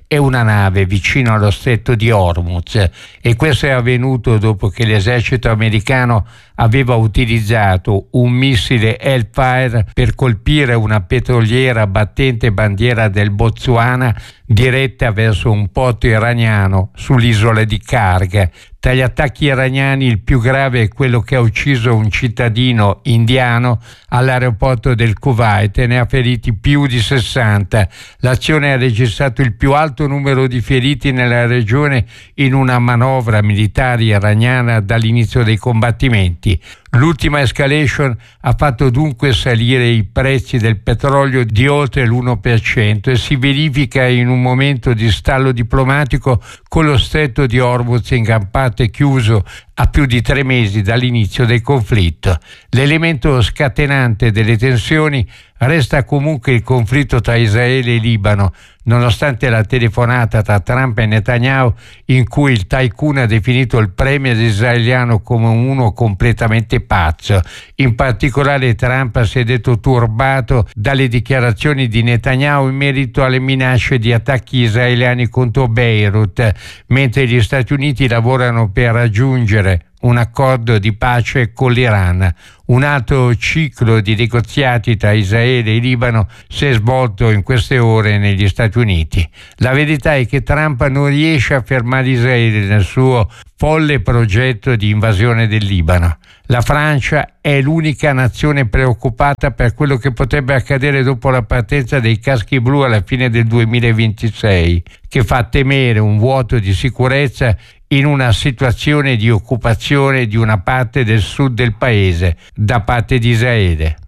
e una nave vicino allo stretto di Hormuz, e questo è avvenuto dopo che l'esercito americano aveva utilizzato un missile Hellfire per colpire una petroliera battente bandiera del Botswana diretta verso un porto iraniano sull'isola di Karg. Tra gli attacchi iraniani il più grave è quello che ha ucciso un cittadino indiano all'aeroporto del Kuwait e ne ha feriti più di sessanta. L'azione ha registrato il più alto numero di feriti nella regione in una manovra militare iraniana dall'inizio dei combattimenti. L'ultima escalation ha fatto dunque salire i prezzi del petrolio di oltre l'uno per cento e si verifica in un momento di stallo diplomatico con lo stretto di Hormuz in gran parte chiuso a più di tre mesi dall'inizio del conflitto. L'elemento scatenante delle tensioni resta comunque il conflitto tra Israele e Libano, nonostante la telefonata tra Trump e Netanyahu in cui il tycoon ha definito il premier israeliano come uno completamente pazzo. In particolare Trump si è detto turbato dalle dichiarazioni di Netanyahu in merito alle minacce di attacchi israeliani contro Beirut, mentre gli Stati Uniti lavorano per raggiungere un accordo di pace con l'Iran. Un altro ciclo di negoziati tra Israele e Libano si è svolto in queste ore negli Stati Uniti. La verità è che Trump non riesce a fermare Israele nel suo folle progetto di invasione del Libano. La Francia è l'unica nazione preoccupata per quello che potrebbe accadere dopo la partenza dei caschi blu alla fine del duemilaventisei, che fa temere un vuoto di sicurezza in una situazione di occupazione di una parte del sud del paese da parte di Israele.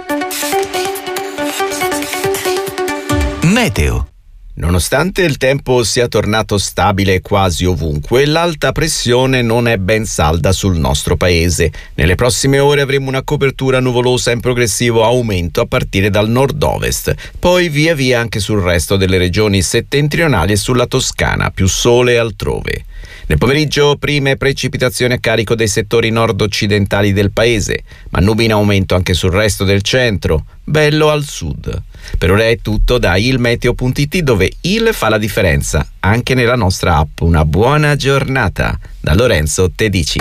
Meteo. Nonostante il tempo sia tornato stabile quasi ovunque, l'alta pressione non è ben salda sul nostro paese. Nelle prossime ore avremo una copertura nuvolosa in progressivo aumento a partire dal nord-ovest, poi via via anche sul resto delle regioni settentrionali e sulla Toscana, più sole altrove. Nel pomeriggio prime precipitazioni a carico dei settori nord-occidentali del paese, ma nubi in aumento anche sul resto del centro, bello al sud. Per ora è tutto da ilmeteo punto it, dove il fa la differenza anche nella nostra app. Una buona giornata da Lorenzo Tedici.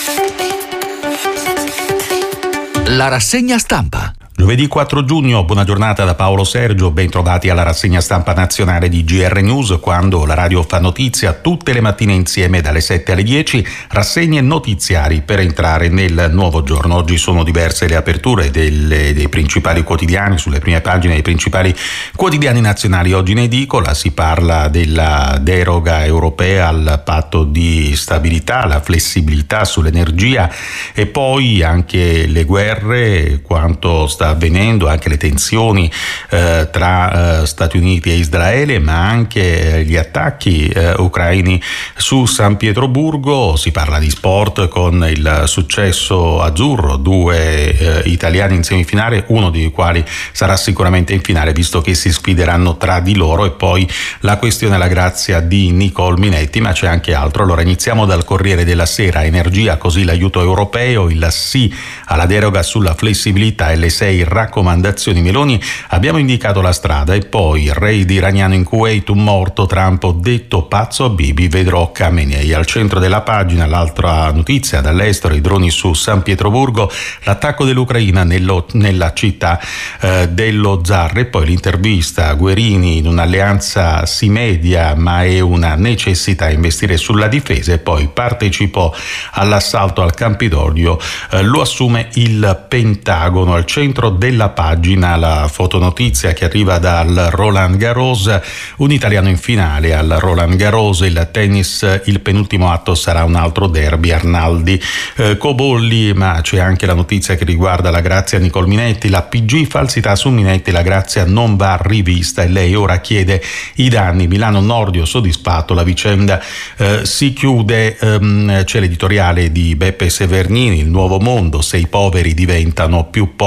La rassegna stampa. Giovedì quattro giugno, buona giornata da Paolo Sergio, ben trovati alla rassegna stampa nazionale di G R News, quando la radio fa notizia tutte le mattine insieme dalle sette alle dieci, rassegne notiziari per entrare nel nuovo giorno. Oggi sono diverse le aperture delle, dei principali quotidiani, sulle prime pagine dei principali quotidiani nazionali. Oggi in edicola si parla della deroga europea al patto di stabilità, la flessibilità sull'energia e poi anche le guerre, quanto sta avvenendo, anche le tensioni eh, tra eh, Stati Uniti e Israele, ma anche eh, gli attacchi eh, ucraini su San Pietroburgo. Si parla di sport con il successo azzurro, due eh, italiani in semifinale, uno dei quali sarà sicuramente in finale, visto che si sfideranno tra di loro, e poi la questione alla grazia di Nicole Minetti, ma c'è anche altro. Allora iniziamo dal Corriere della Sera. Energia, così l'aiuto europeo, il sì alla deroga sulla flessibilità e le sei raccomandazioni Meloni. Abbiamo indicato la strada. E poi il raid iraniano in Kuwait, un morto, Trump ho detto pazzo a Bibi, vedrò Khamenei. Al centro della pagina l'altra notizia dall'estero, i droni su San Pietroburgo, l'attacco dell'Ucraina nello, nella città eh, dello zar. E poi l'intervista a Guerini, in un'alleanza si media ma è una necessità investire sulla difesa. E poi partecipò all'assalto al Campidoglio, eh, lo assume il Pentagono. Al centro della pagina la fotonotizia che arriva dal Roland Garros, un italiano in finale al Roland Garros. Il tennis, il penultimo atto sarà un altro derby, Arnaldi eh, Cobolli, ma c'è anche la notizia che riguarda la grazia Nicole Minetti, la P G falsità su Minetti, la grazia non va rivista e lei ora chiede i danni. Milano Nordio soddisfatto, la vicenda eh, si chiude. ehm, c'è l'editoriale di Beppe Severnini, Il nuovo mondo, se i poveri diventano più poveri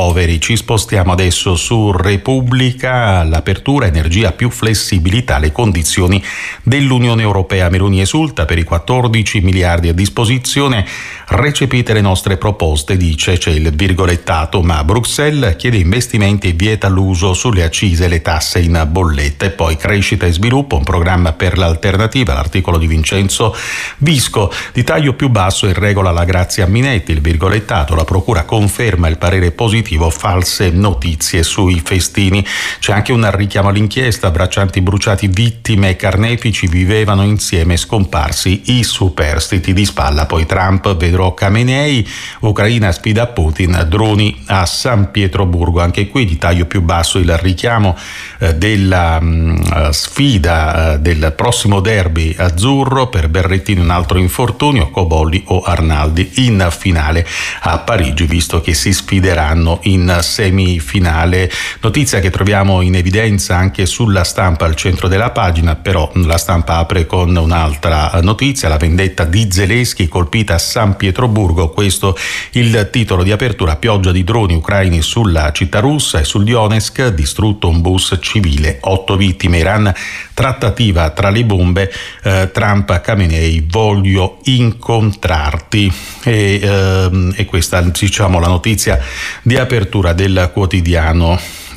Ci spostiamo adesso su Repubblica, l'apertura, energia più flessibilità, le condizioni dell'Unione Europea. Meloni esulta per i quattordici miliardi a disposizione, recepite le nostre proposte, dice, c'è il virgolettato, ma Bruxelles chiede investimenti e vieta l'uso sulle accise e le tasse in bolletta. E poi crescita e sviluppo, un programma per l'alternativa, l'articolo di Vincenzo Visco, di taglio più basso in regola la Grazia Minetti, il virgolettato, la procura conferma il parere positivo, false notizie sui festini. C'è anche un richiamo all'inchiesta, braccianti bruciati, vittime e carnefici vivevano insieme, scomparsi i superstiti. Di spalla poi Trump, vedrò Khamenei, Ucraina sfida Putin, droni a San Pietroburgo. Anche qui di taglio più basso il richiamo eh, della mh, sfida eh, del prossimo derby azzurro, per Berrettini un altro infortunio, Cobolli o Arnaldi in finale a Parigi, visto che si sfideranno in semifinale. Notizia che troviamo in evidenza anche sulla Stampa al centro della pagina, però la Stampa apre con un'altra notizia, la vendetta di Zelensky, colpita a San Pietroburgo, questo il titolo di apertura. Pioggia di droni ucraini sulla città russa e sul Donetsk, distrutto un bus civile, otto vittime. Iran, trattativa tra le bombe, eh, Trump, Khamenei, voglio incontrarti. E, ehm, e questa, diciamo, la notizia di apertura del quotidiano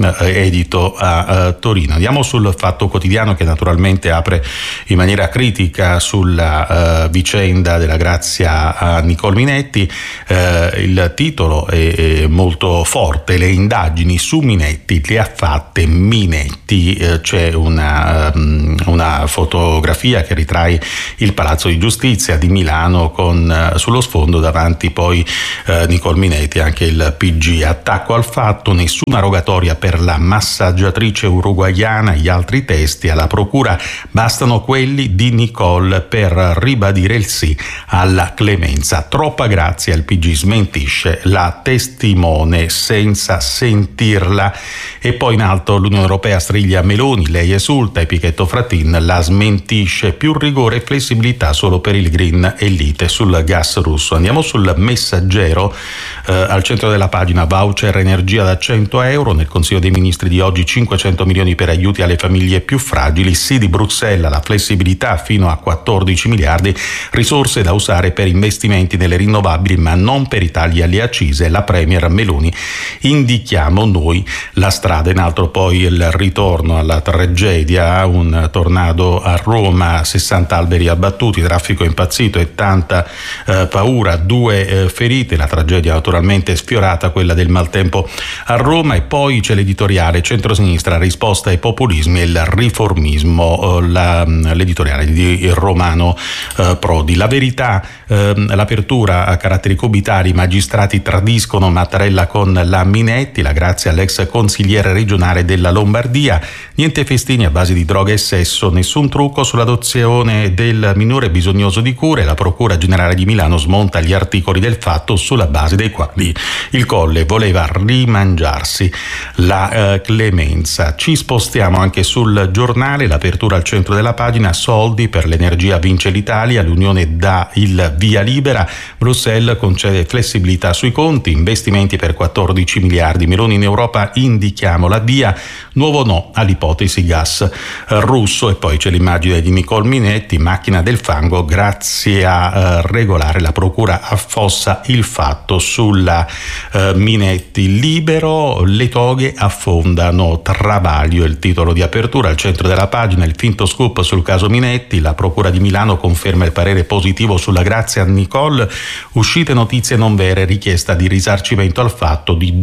edito a uh, Torino. Andiamo sul Fatto Quotidiano, che naturalmente apre in maniera critica sulla uh, vicenda della Grazia a Nicole Minetti. Uh, il titolo è, è molto forte: le indagini su Minetti le ha fatte Minetti. Uh, c'è una, um, una fotografia che ritrae il Palazzo di Giustizia di Milano con uh, sullo sfondo davanti poi uh, Nicole Minetti, anche il P G. Attacco al Fatto, nessuna rogatoria per la massaggiatrice uruguaiana, gli altri testi alla procura bastano quelli di Nicole per ribadire il sì alla clemenza. Troppa grazia, il P G smentisce la testimone senza sentirla. E poi in alto l'Unione Europea striglia Meloni, lei esulta, e Pichetto Fratin la smentisce, più rigore e flessibilità solo per il green e lite sul gas russo. Andiamo sul Messaggero, eh, al centro della pagina, voucher energia da cento euro, nel Consiglio dei Ministri di oggi cinquecento milioni per aiuti alle famiglie più fragili, sì di Bruxelles alla flessibilità fino a quattordici miliardi, risorse da usare per investimenti nelle rinnovabili ma non per i tagli alle accise. La Premier Meloni, indichiamo noi la strada. In altro poi il ritorno alla tragedia, un tornado a Roma, sessanta alberi abbattuti, traffico impazzito e tanta eh, paura, due eh, ferite, la tragedia naturalmente sfiorata, quella del maltempo a Roma. E poi c'è l'editoriale centrosinistra, risposta ai populismi e il riformismo, la, l'editoriale di Romano eh, Prodi. La Verità, eh, l'apertura a caratteri cubitali, i magistrati tradiscono, Mattarella con la Minetti, la grazia all'ex consigliere regionale della Lombardia, niente festini a base di droga e sesso, nessun trucco sull'adozione del minore bisognoso di cure, la Procura Generale di Milano smonta gli articoli del Fatto sulla base dei quali il Colle voleva rimangiarsi la eh, clemenza. Ci spostiamo anche sul Giornale, l'apertura al centro della pagina, soldi per l'energia vince l'Italia, l'Unione dà il via libera, Bruxelles concede flessibilità sui conti, investimenti per quattordici miliardi, Meloni in Europa, indichiamo la via, nuovo no all'ipotesi gas russo. E poi c'è l'immagine di Nicole Minetti, macchina del fango, grazie a eh, regolare la procura affossa il fatto sulla eh, Minetti. Libero, le toghe affondano Travaglio, il titolo di apertura al centro della pagina, il finto scoop sul caso Minetti, la procura di Milano conferma il parere positivo sulla grazia a Nicole, uscite notizie non vere, richiesta di risarcimento al Fatto di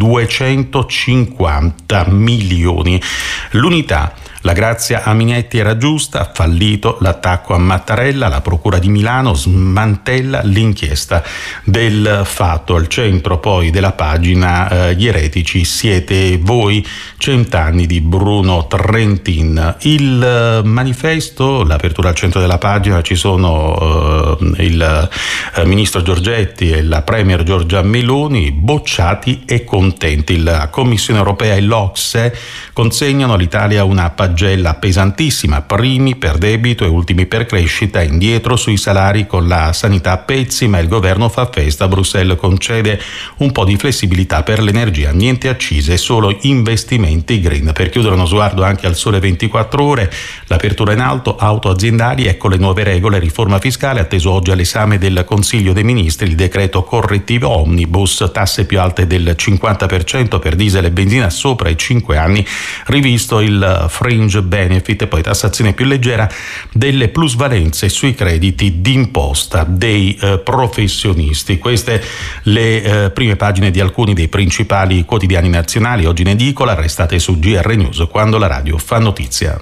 duecentocinquanta milioni. L'Unità, la grazia a Minetti era giusta, fallito l'attacco a Mattarella, la procura di Milano smantella l'inchiesta del Fatto. Al centro poi della pagina, eh, gli eretici siete voi, cent'anni di Bruno Trentin. Il eh, manifesto, l'apertura al centro della pagina, ci sono eh, il eh, ministro Giorgetti e la premier Giorgia Meloni, bocciati e contenti. La Commissione Europea e l'O C S E consegnano all'Italia una pagina pagella pesantissima, primi per debito e ultimi per crescita, indietro sui salari con la sanità a pezzi, ma il governo fa festa, Bruxelles concede un po' di flessibilità per l'energia, niente accise, solo investimenti green. Per chiudere uno sguardo anche al Sole ventiquattro Ore, l'apertura in alto, auto aziendali, ecco le nuove regole, riforma fiscale, atteso oggi all'esame del Consiglio dei Ministri, il decreto correttivo omnibus, tasse più alte del cinquanta per cento per diesel e benzina sopra i cinque anni, rivisto il fringe benefit, e poi tassazione più leggera delle plusvalenze sui crediti d'imposta dei eh, professionisti. Queste le eh, prime pagine di alcuni dei principali quotidiani nazionali oggi in edicola. Restate su G R News, quando la radio fa notizia.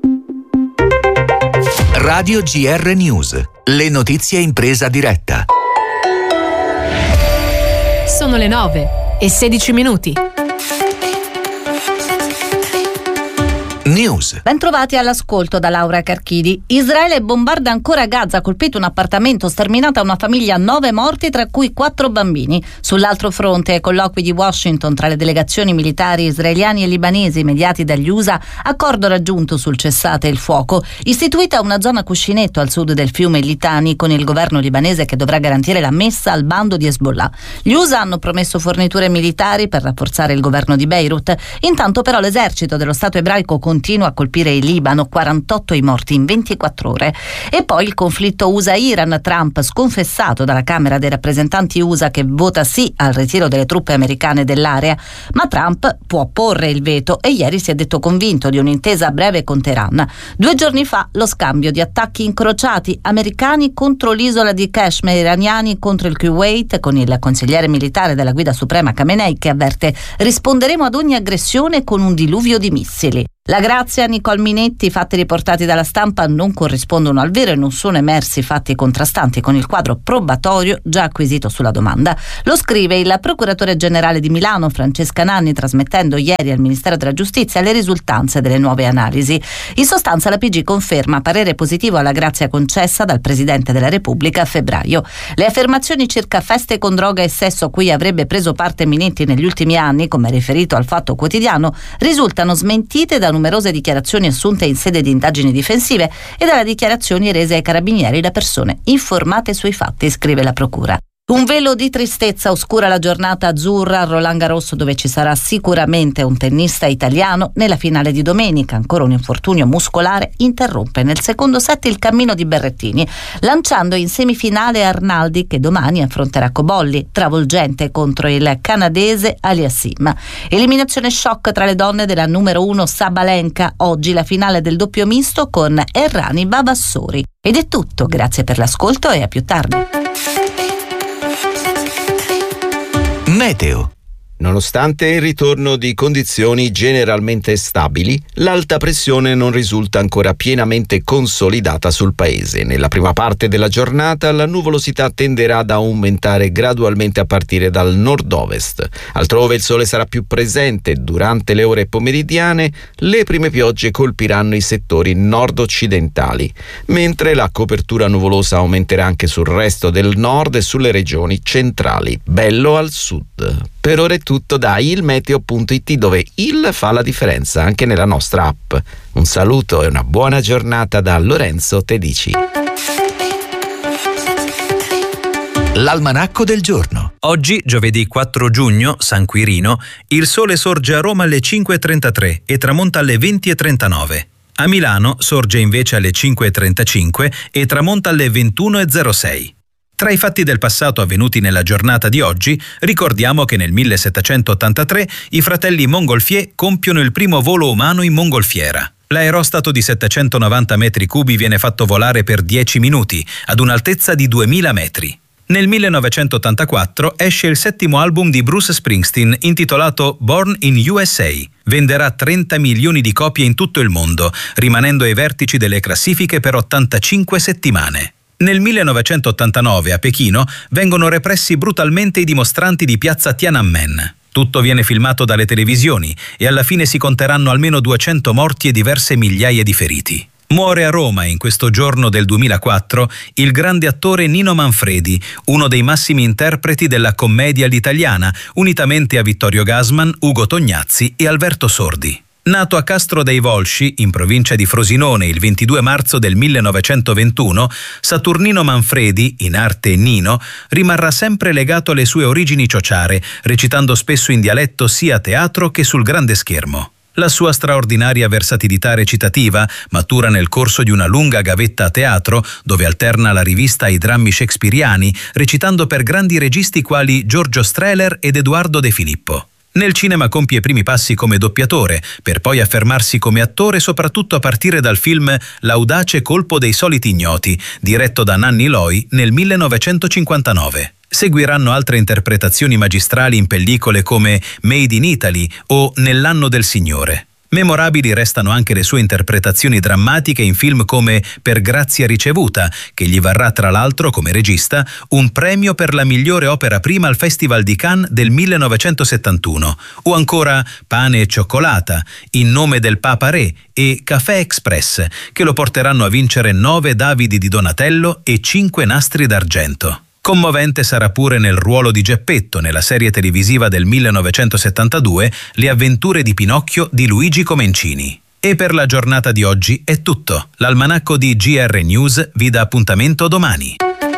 Radio G R News, le notizie in presa diretta. Sono le nove e sedici minuti. News. Bentrovati all'ascolto da Laura Carchidi. Israele bombarda ancora Gaza, colpito un appartamento, sterminata una famiglia, nove morti tra cui quattro bambini. Sull'altro fronte, ai colloqui di Washington tra le delegazioni militari israeliani e libanesi mediati dagli U S A, accordo raggiunto sul cessate il fuoco. Istituita una zona cuscinetto al sud del fiume Litani con il governo libanese che dovrà garantire la messa al bando di Hezbollah. Gli U S A hanno promesso forniture militari per rafforzare il governo di Beirut. Intanto però l'esercito dello Stato ebraico continua a colpire il Libano, quarantotto i morti in ventiquattro ore. E poi il conflitto U S A-Iran, Trump sconfessato dalla Camera dei rappresentanti U S A che vota sì al ritiro delle truppe americane dell'area, ma Trump può porre il veto e ieri si è detto convinto di un'intesa a breve con Teheran. Due giorni fa lo scambio di attacchi incrociati, americani contro l'isola di Kashmir, iraniani contro il Kuwait, con il consigliere militare della guida suprema Khamenei che avverte: risponderemo ad ogni aggressione con un diluvio di missili. La grazia a Nicole Minetti, i fatti riportati dalla stampa non corrispondono al vero e non sono emersi fatti contrastanti con il quadro probatorio già acquisito sulla domanda. Lo scrive il procuratore generale di Milano, Francesca Nanni, trasmettendo ieri al Ministero della Giustizia le risultanze delle nuove analisi. In sostanza la P G conferma parere positivo alla grazia concessa dal Presidente della Repubblica a febbraio. Le affermazioni circa feste con droga e sesso a cui avrebbe preso parte Minetti negli ultimi anni, come riferito al Fatto Quotidiano, risultano smentite da numerose dichiarazioni assunte in sede di indagini difensive e dalle dichiarazioni rese ai carabinieri da persone informate sui fatti, scrive la procura. Un velo di tristezza oscura la giornata azzurra a Roland Garros, dove ci sarà sicuramente un tennista italiano nella finale di domenica. Ancora un infortunio muscolare interrompe nel secondo set il cammino di Berrettini, lanciando in semifinale Arnaldi, che domani affronterà Cobolli, travolgente contro il canadese Aliassim. Eliminazione shock tra le donne della numero uno Sabalenka, oggi la finale del doppio misto con Errani Vavassori. Ed è tutto, grazie per l'ascolto e a più tardi. Meteo. Nonostante il ritorno di condizioni generalmente stabili, l'alta pressione non risulta ancora pienamente consolidata sul paese. Nella prima parte della giornata la nuvolosità tenderà ad aumentare gradualmente a partire dal nord-ovest. Altrove il sole sarà più presente. Durante le ore pomeridiane le prime piogge colpiranno i settori nord-occidentali, mentre la copertura nuvolosa aumenterà anche sul resto del nord e sulle regioni centrali. Bello al sud. Per ora è tutto da ilmeteo punto it, dove il fa la differenza anche nella nostra app. Un saluto e una buona giornata da Lorenzo Tedici. L'almanacco del giorno. Oggi, giovedì quattro giugno, San Quirino, il sole sorge a Roma alle cinque e trentatré e tramonta alle venti e trentanove. A Milano sorge invece alle cinque e trentacinque e tramonta alle ventuno e zero sei. Tra i fatti del passato avvenuti nella giornata di oggi, ricordiamo che nel millesettecentottantatré i fratelli Montgolfier compiono il primo volo umano in mongolfiera. L'aerostato di settecentonovanta metri cubi viene fatto volare per dieci minuti, ad un'altezza di duemila metri. Nel millenovecentottantaquattro esce il settimo album di Bruce Springsteen, intitolato Born in U S A. Venderà trenta milioni di copie in tutto il mondo, rimanendo ai vertici delle classifiche per ottantacinque settimane. Nel millenovecentottantanove a Pechino vengono repressi brutalmente i dimostranti di piazza Tiananmen. Tutto viene filmato dalle televisioni e alla fine si conteranno almeno duecento morti e diverse migliaia di feriti. Muore a Roma in questo giorno del duemilaquattro il grande attore Nino Manfredi, uno dei massimi interpreti della commedia all'italiana, unitamente a Vittorio Gassman, Ugo Tognazzi e Alberto Sordi. Nato a Castro dei Volsci, in provincia di Frosinone, il ventidue marzo del millenovecentoventuno, Saturnino Manfredi, in arte Nino, rimarrà sempre legato alle sue origini ciociare, recitando spesso in dialetto sia a teatro che sul grande schermo. La sua straordinaria versatilità recitativa matura nel corso di una lunga gavetta a teatro, dove alterna la rivista ai drammi shakespeariani, recitando per grandi registi quali Giorgio Strehler ed Edoardo De Filippo. Nel cinema compie i primi passi come doppiatore, per poi affermarsi come attore soprattutto a partire dal film L'audace colpo dei soliti ignoti, diretto da Nanni Loi nel millenovecentocinquantanove. Seguiranno altre interpretazioni magistrali in pellicole come Made in Italy o Nell'anno del Signore. Memorabili restano anche le sue interpretazioni drammatiche in film come Per grazia ricevuta, che gli varrà tra l'altro, come regista, un premio per la migliore opera prima al Festival di Cannes del millenovecentosettantuno, o ancora Pane e cioccolata, In nome del Papa Re e Café Express, che lo porteranno a vincere nove Davidi di Donatello e cinque Nastri d'argento. Commovente sarà pure nel ruolo di Geppetto nella serie televisiva del millenovecentosettantadue Le avventure di Pinocchio di Luigi Comencini. E per la giornata di oggi è tutto. L'almanacco di G R News vi dà appuntamento domani.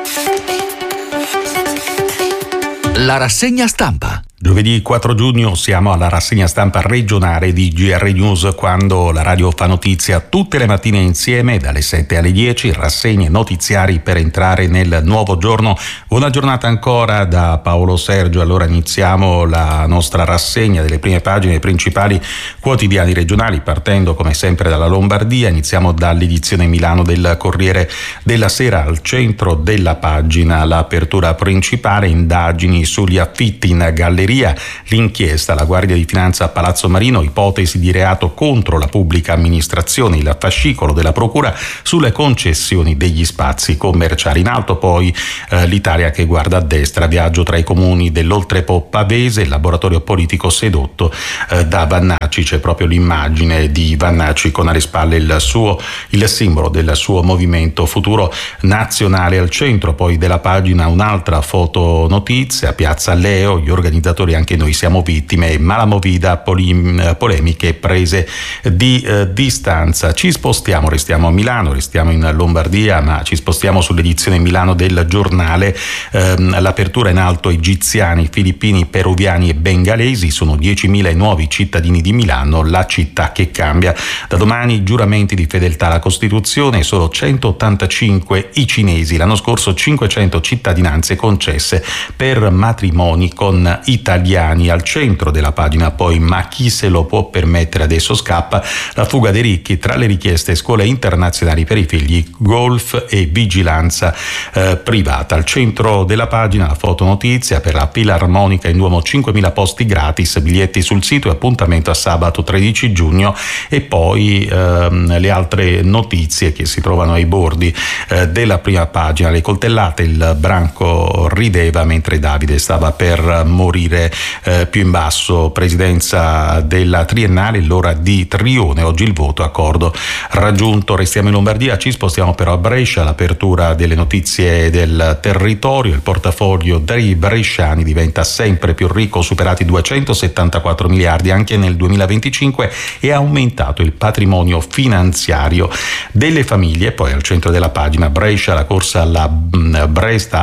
La rassegna stampa. Giovedì quattro giugno siamo alla rassegna stampa regionale di G R News, quando la radio fa notizia tutte le mattine insieme dalle sette alle dieci, rassegne notiziari per entrare nel nuovo giorno. Buona giornata ancora da Paolo Sergio. Allora iniziamo la nostra rassegna delle prime pagine dei principali quotidiani regionali, partendo come sempre dalla Lombardia. Iniziamo dall'edizione Milano del Corriere della Sera. Al centro della pagina l'apertura principale: indagini sugli affitti in galleria. L'inchiesta, la Guardia di Finanza a Palazzo Marino, ipotesi di reato contro la pubblica amministrazione, il fascicolo della Procura sulle concessioni degli spazi commerciali. In alto poi eh, l'Italia che guarda a destra, viaggio tra i comuni dell'Oltrepo Pavese, il laboratorio politico sedotto eh, da Vannacci. C'è proprio l'immagine di Vannacci con alle spalle il suo, il simbolo del suo movimento Futuro Nazionale. Al centro poi della pagina un'altra fotonotizia: Piazza Leo, gli organizzatori anche noi siamo vittime, ma la movida polim- polemiche prese di eh, distanza. Ci spostiamo, restiamo a Milano, restiamo in Lombardia, ma ci spostiamo sull'edizione Milano del Giornale. Eh, l'apertura in alto: egiziani, filippini, peruviani e bengalesi sono diecimila i nuovi cittadini di Milano, la città che cambia. Da domani giuramenti di fedeltà alla Costituzione, solo centottantacinque i cinesi, l'anno scorso cinquecento cittadinanze concesse per matrimoni con italiani. Al centro della pagina poi: ma chi se lo può permettere, adesso scappa, la fuga dei ricchi, tra le richieste scuole internazionali per i figli, golf e vigilanza eh, privata. Al centro della pagina la fotonotizia: per la Filarmonica in Duomo cinquemila posti gratis, biglietti sul sito e appuntamento a sabato tredici giugno. E poi ehm, le altre notizie che si trovano ai bordi eh, della prima pagina: le coltellate, il branco rideva mentre Davide stava per morire. Eh, più in basso, presidenza della triennale, l'ora di Trione, oggi il voto, accordo raggiunto. Restiamo in Lombardia, ci spostiamo però a Brescia, l'apertura delle notizie del territorio. Il portafoglio dei bresciani diventa sempre più ricco, superati duecentosettantaquattro miliardi anche nel duemilaventicinque, e ha aumentato il patrimonio finanziario delle famiglie. Poi al centro della pagina Brescia, la corsa alla Bresta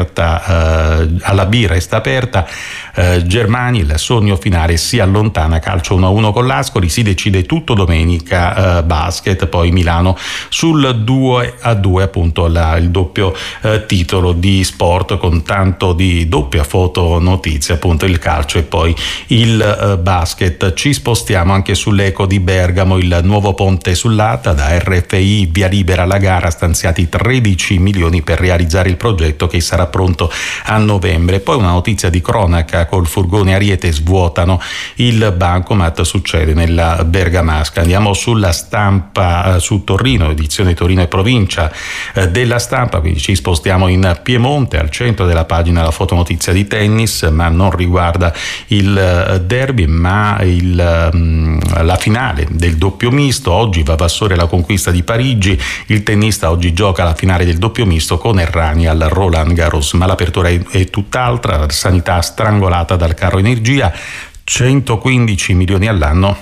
aperta, eh, alla B resta aperta. Eh, Germani, il sogno finale si allontana, calcio uno a uno con l'Ascoli, si decide tutto domenica. eh, basket, poi Milano sul due a due, appunto la, il doppio eh, titolo di sport con tanto di doppia foto notizia, appunto il calcio e poi il eh, basket. Ci spostiamo anche sull'Eco di Bergamo, il nuovo ponte sull'Adda, da R F I via libera alla gara, stanziati tredici milioni per realizzare il progetto che sarà pronto a novembre. Poi una notizia di cronaca: col furgone Ariete svuotano il bancomat, succede nella Bergamasca. Andiamo sulla Stampa, eh, su Torino, edizione Torino e provincia eh, della Stampa, quindi ci spostiamo in Piemonte. Al centro della pagina la fotonotizia di tennis, ma non riguarda il eh, derby, ma il, mh, la finale del doppio misto. Oggi va Vassore alla conquista di Parigi, il tennista oggi gioca la finale del doppio misto con Errani al Roland Garros, ma l'apertura è, è tutt'altra. Sanità strangolata dal caro energia, centoquindici milioni all'anno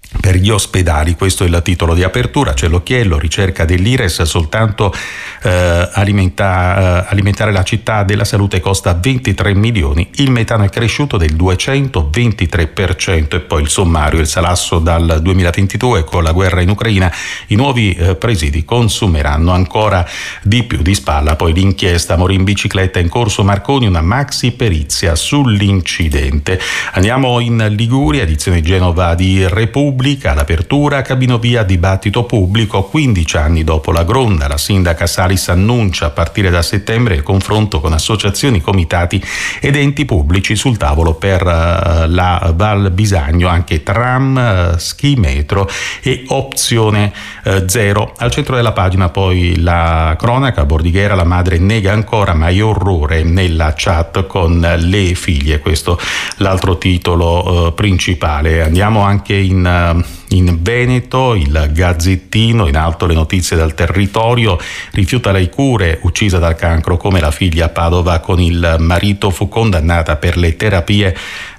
per gli ospedali. Questo è il titolo di apertura. C'è l'occhiello, ricerca dell'Ires, soltanto eh, alimenta, eh, alimentare la città della salute costa ventitré milioni, il metano è cresciuto del duecentoventitré per cento. E poi il sommario, il salasso dal duemilaventidue con la guerra in Ucraina, i nuovi eh, presidi consumeranno ancora di più. Di spalla poi l'inchiesta, morì in bicicletta in corso Marconi, una maxi perizia sull'incidente. Andiamo in Liguria, edizione Genova di Repubblica. All'apertura, Cabinovia, dibattito pubblico, quindici anni dopo la Gronda. La sindaca Salis annuncia a partire da settembre il confronto con associazioni, comitati ed enti pubblici sul tavolo per uh, la Val Bisagno, anche tram, uh, ski metro e opzione uh, zero. Al centro della pagina poi la cronaca, Bordighera, la madre nega ancora ma è orrore nella chat con le figlie. Questo l'altro titolo uh, principale. Andiamo anche in In Veneto, il Gazzettino, in alto le notizie dal territorio, rifiuta le cure, uccisa dal cancro come la figlia a Padova con il marito, fu condannata per le terapie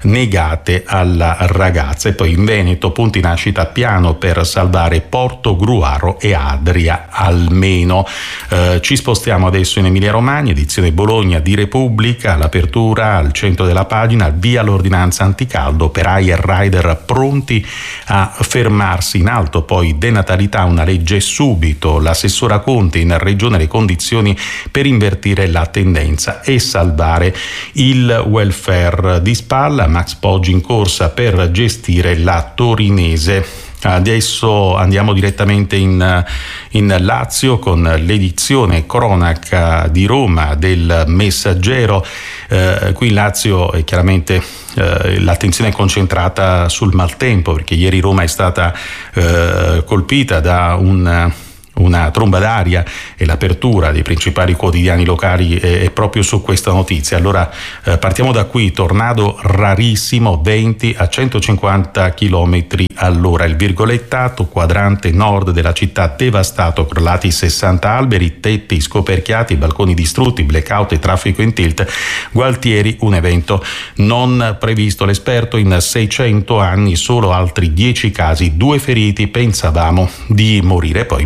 negate alla ragazza. E poi in Veneto, punti nascita piano per salvare Porto Gruaro e Adria almeno. Eh, ci spostiamo adesso in Emilia Romagna, edizione Bologna di Repubblica, l'apertura al centro della pagina, via l'ordinanza anticaldo per A I e Rider pronti a fermarsi. In alto poi denatalità, una legge subito, l'assessora Conte, in regione le condizioni per invertire la tendenza e salvare il welfare. Di spalla Max Poggi in corsa per gestire la torinese. Adesso andiamo direttamente in, in Lazio con l'edizione cronaca di Roma del Messaggero. Eh, qui in Lazio è chiaramente eh, l'attenzione è concentrata sul maltempo, perché ieri Roma è stata eh, colpita da un una tromba d'aria e l'apertura dei principali quotidiani locali è, è proprio su questa notizia. Allora eh, partiamo da qui, tornado rarissimo, venti a centocinquanta chilometri all'ora, il virgolettato, quadrante nord della città devastato, crollati sessanta alberi, tetti scoperchiati, balconi distrutti, blackout e traffico in tilt. Gualtieri, un evento non previsto, l'esperto in seicento anni, solo altri dieci casi, due feriti, pensavamo di morire. Poi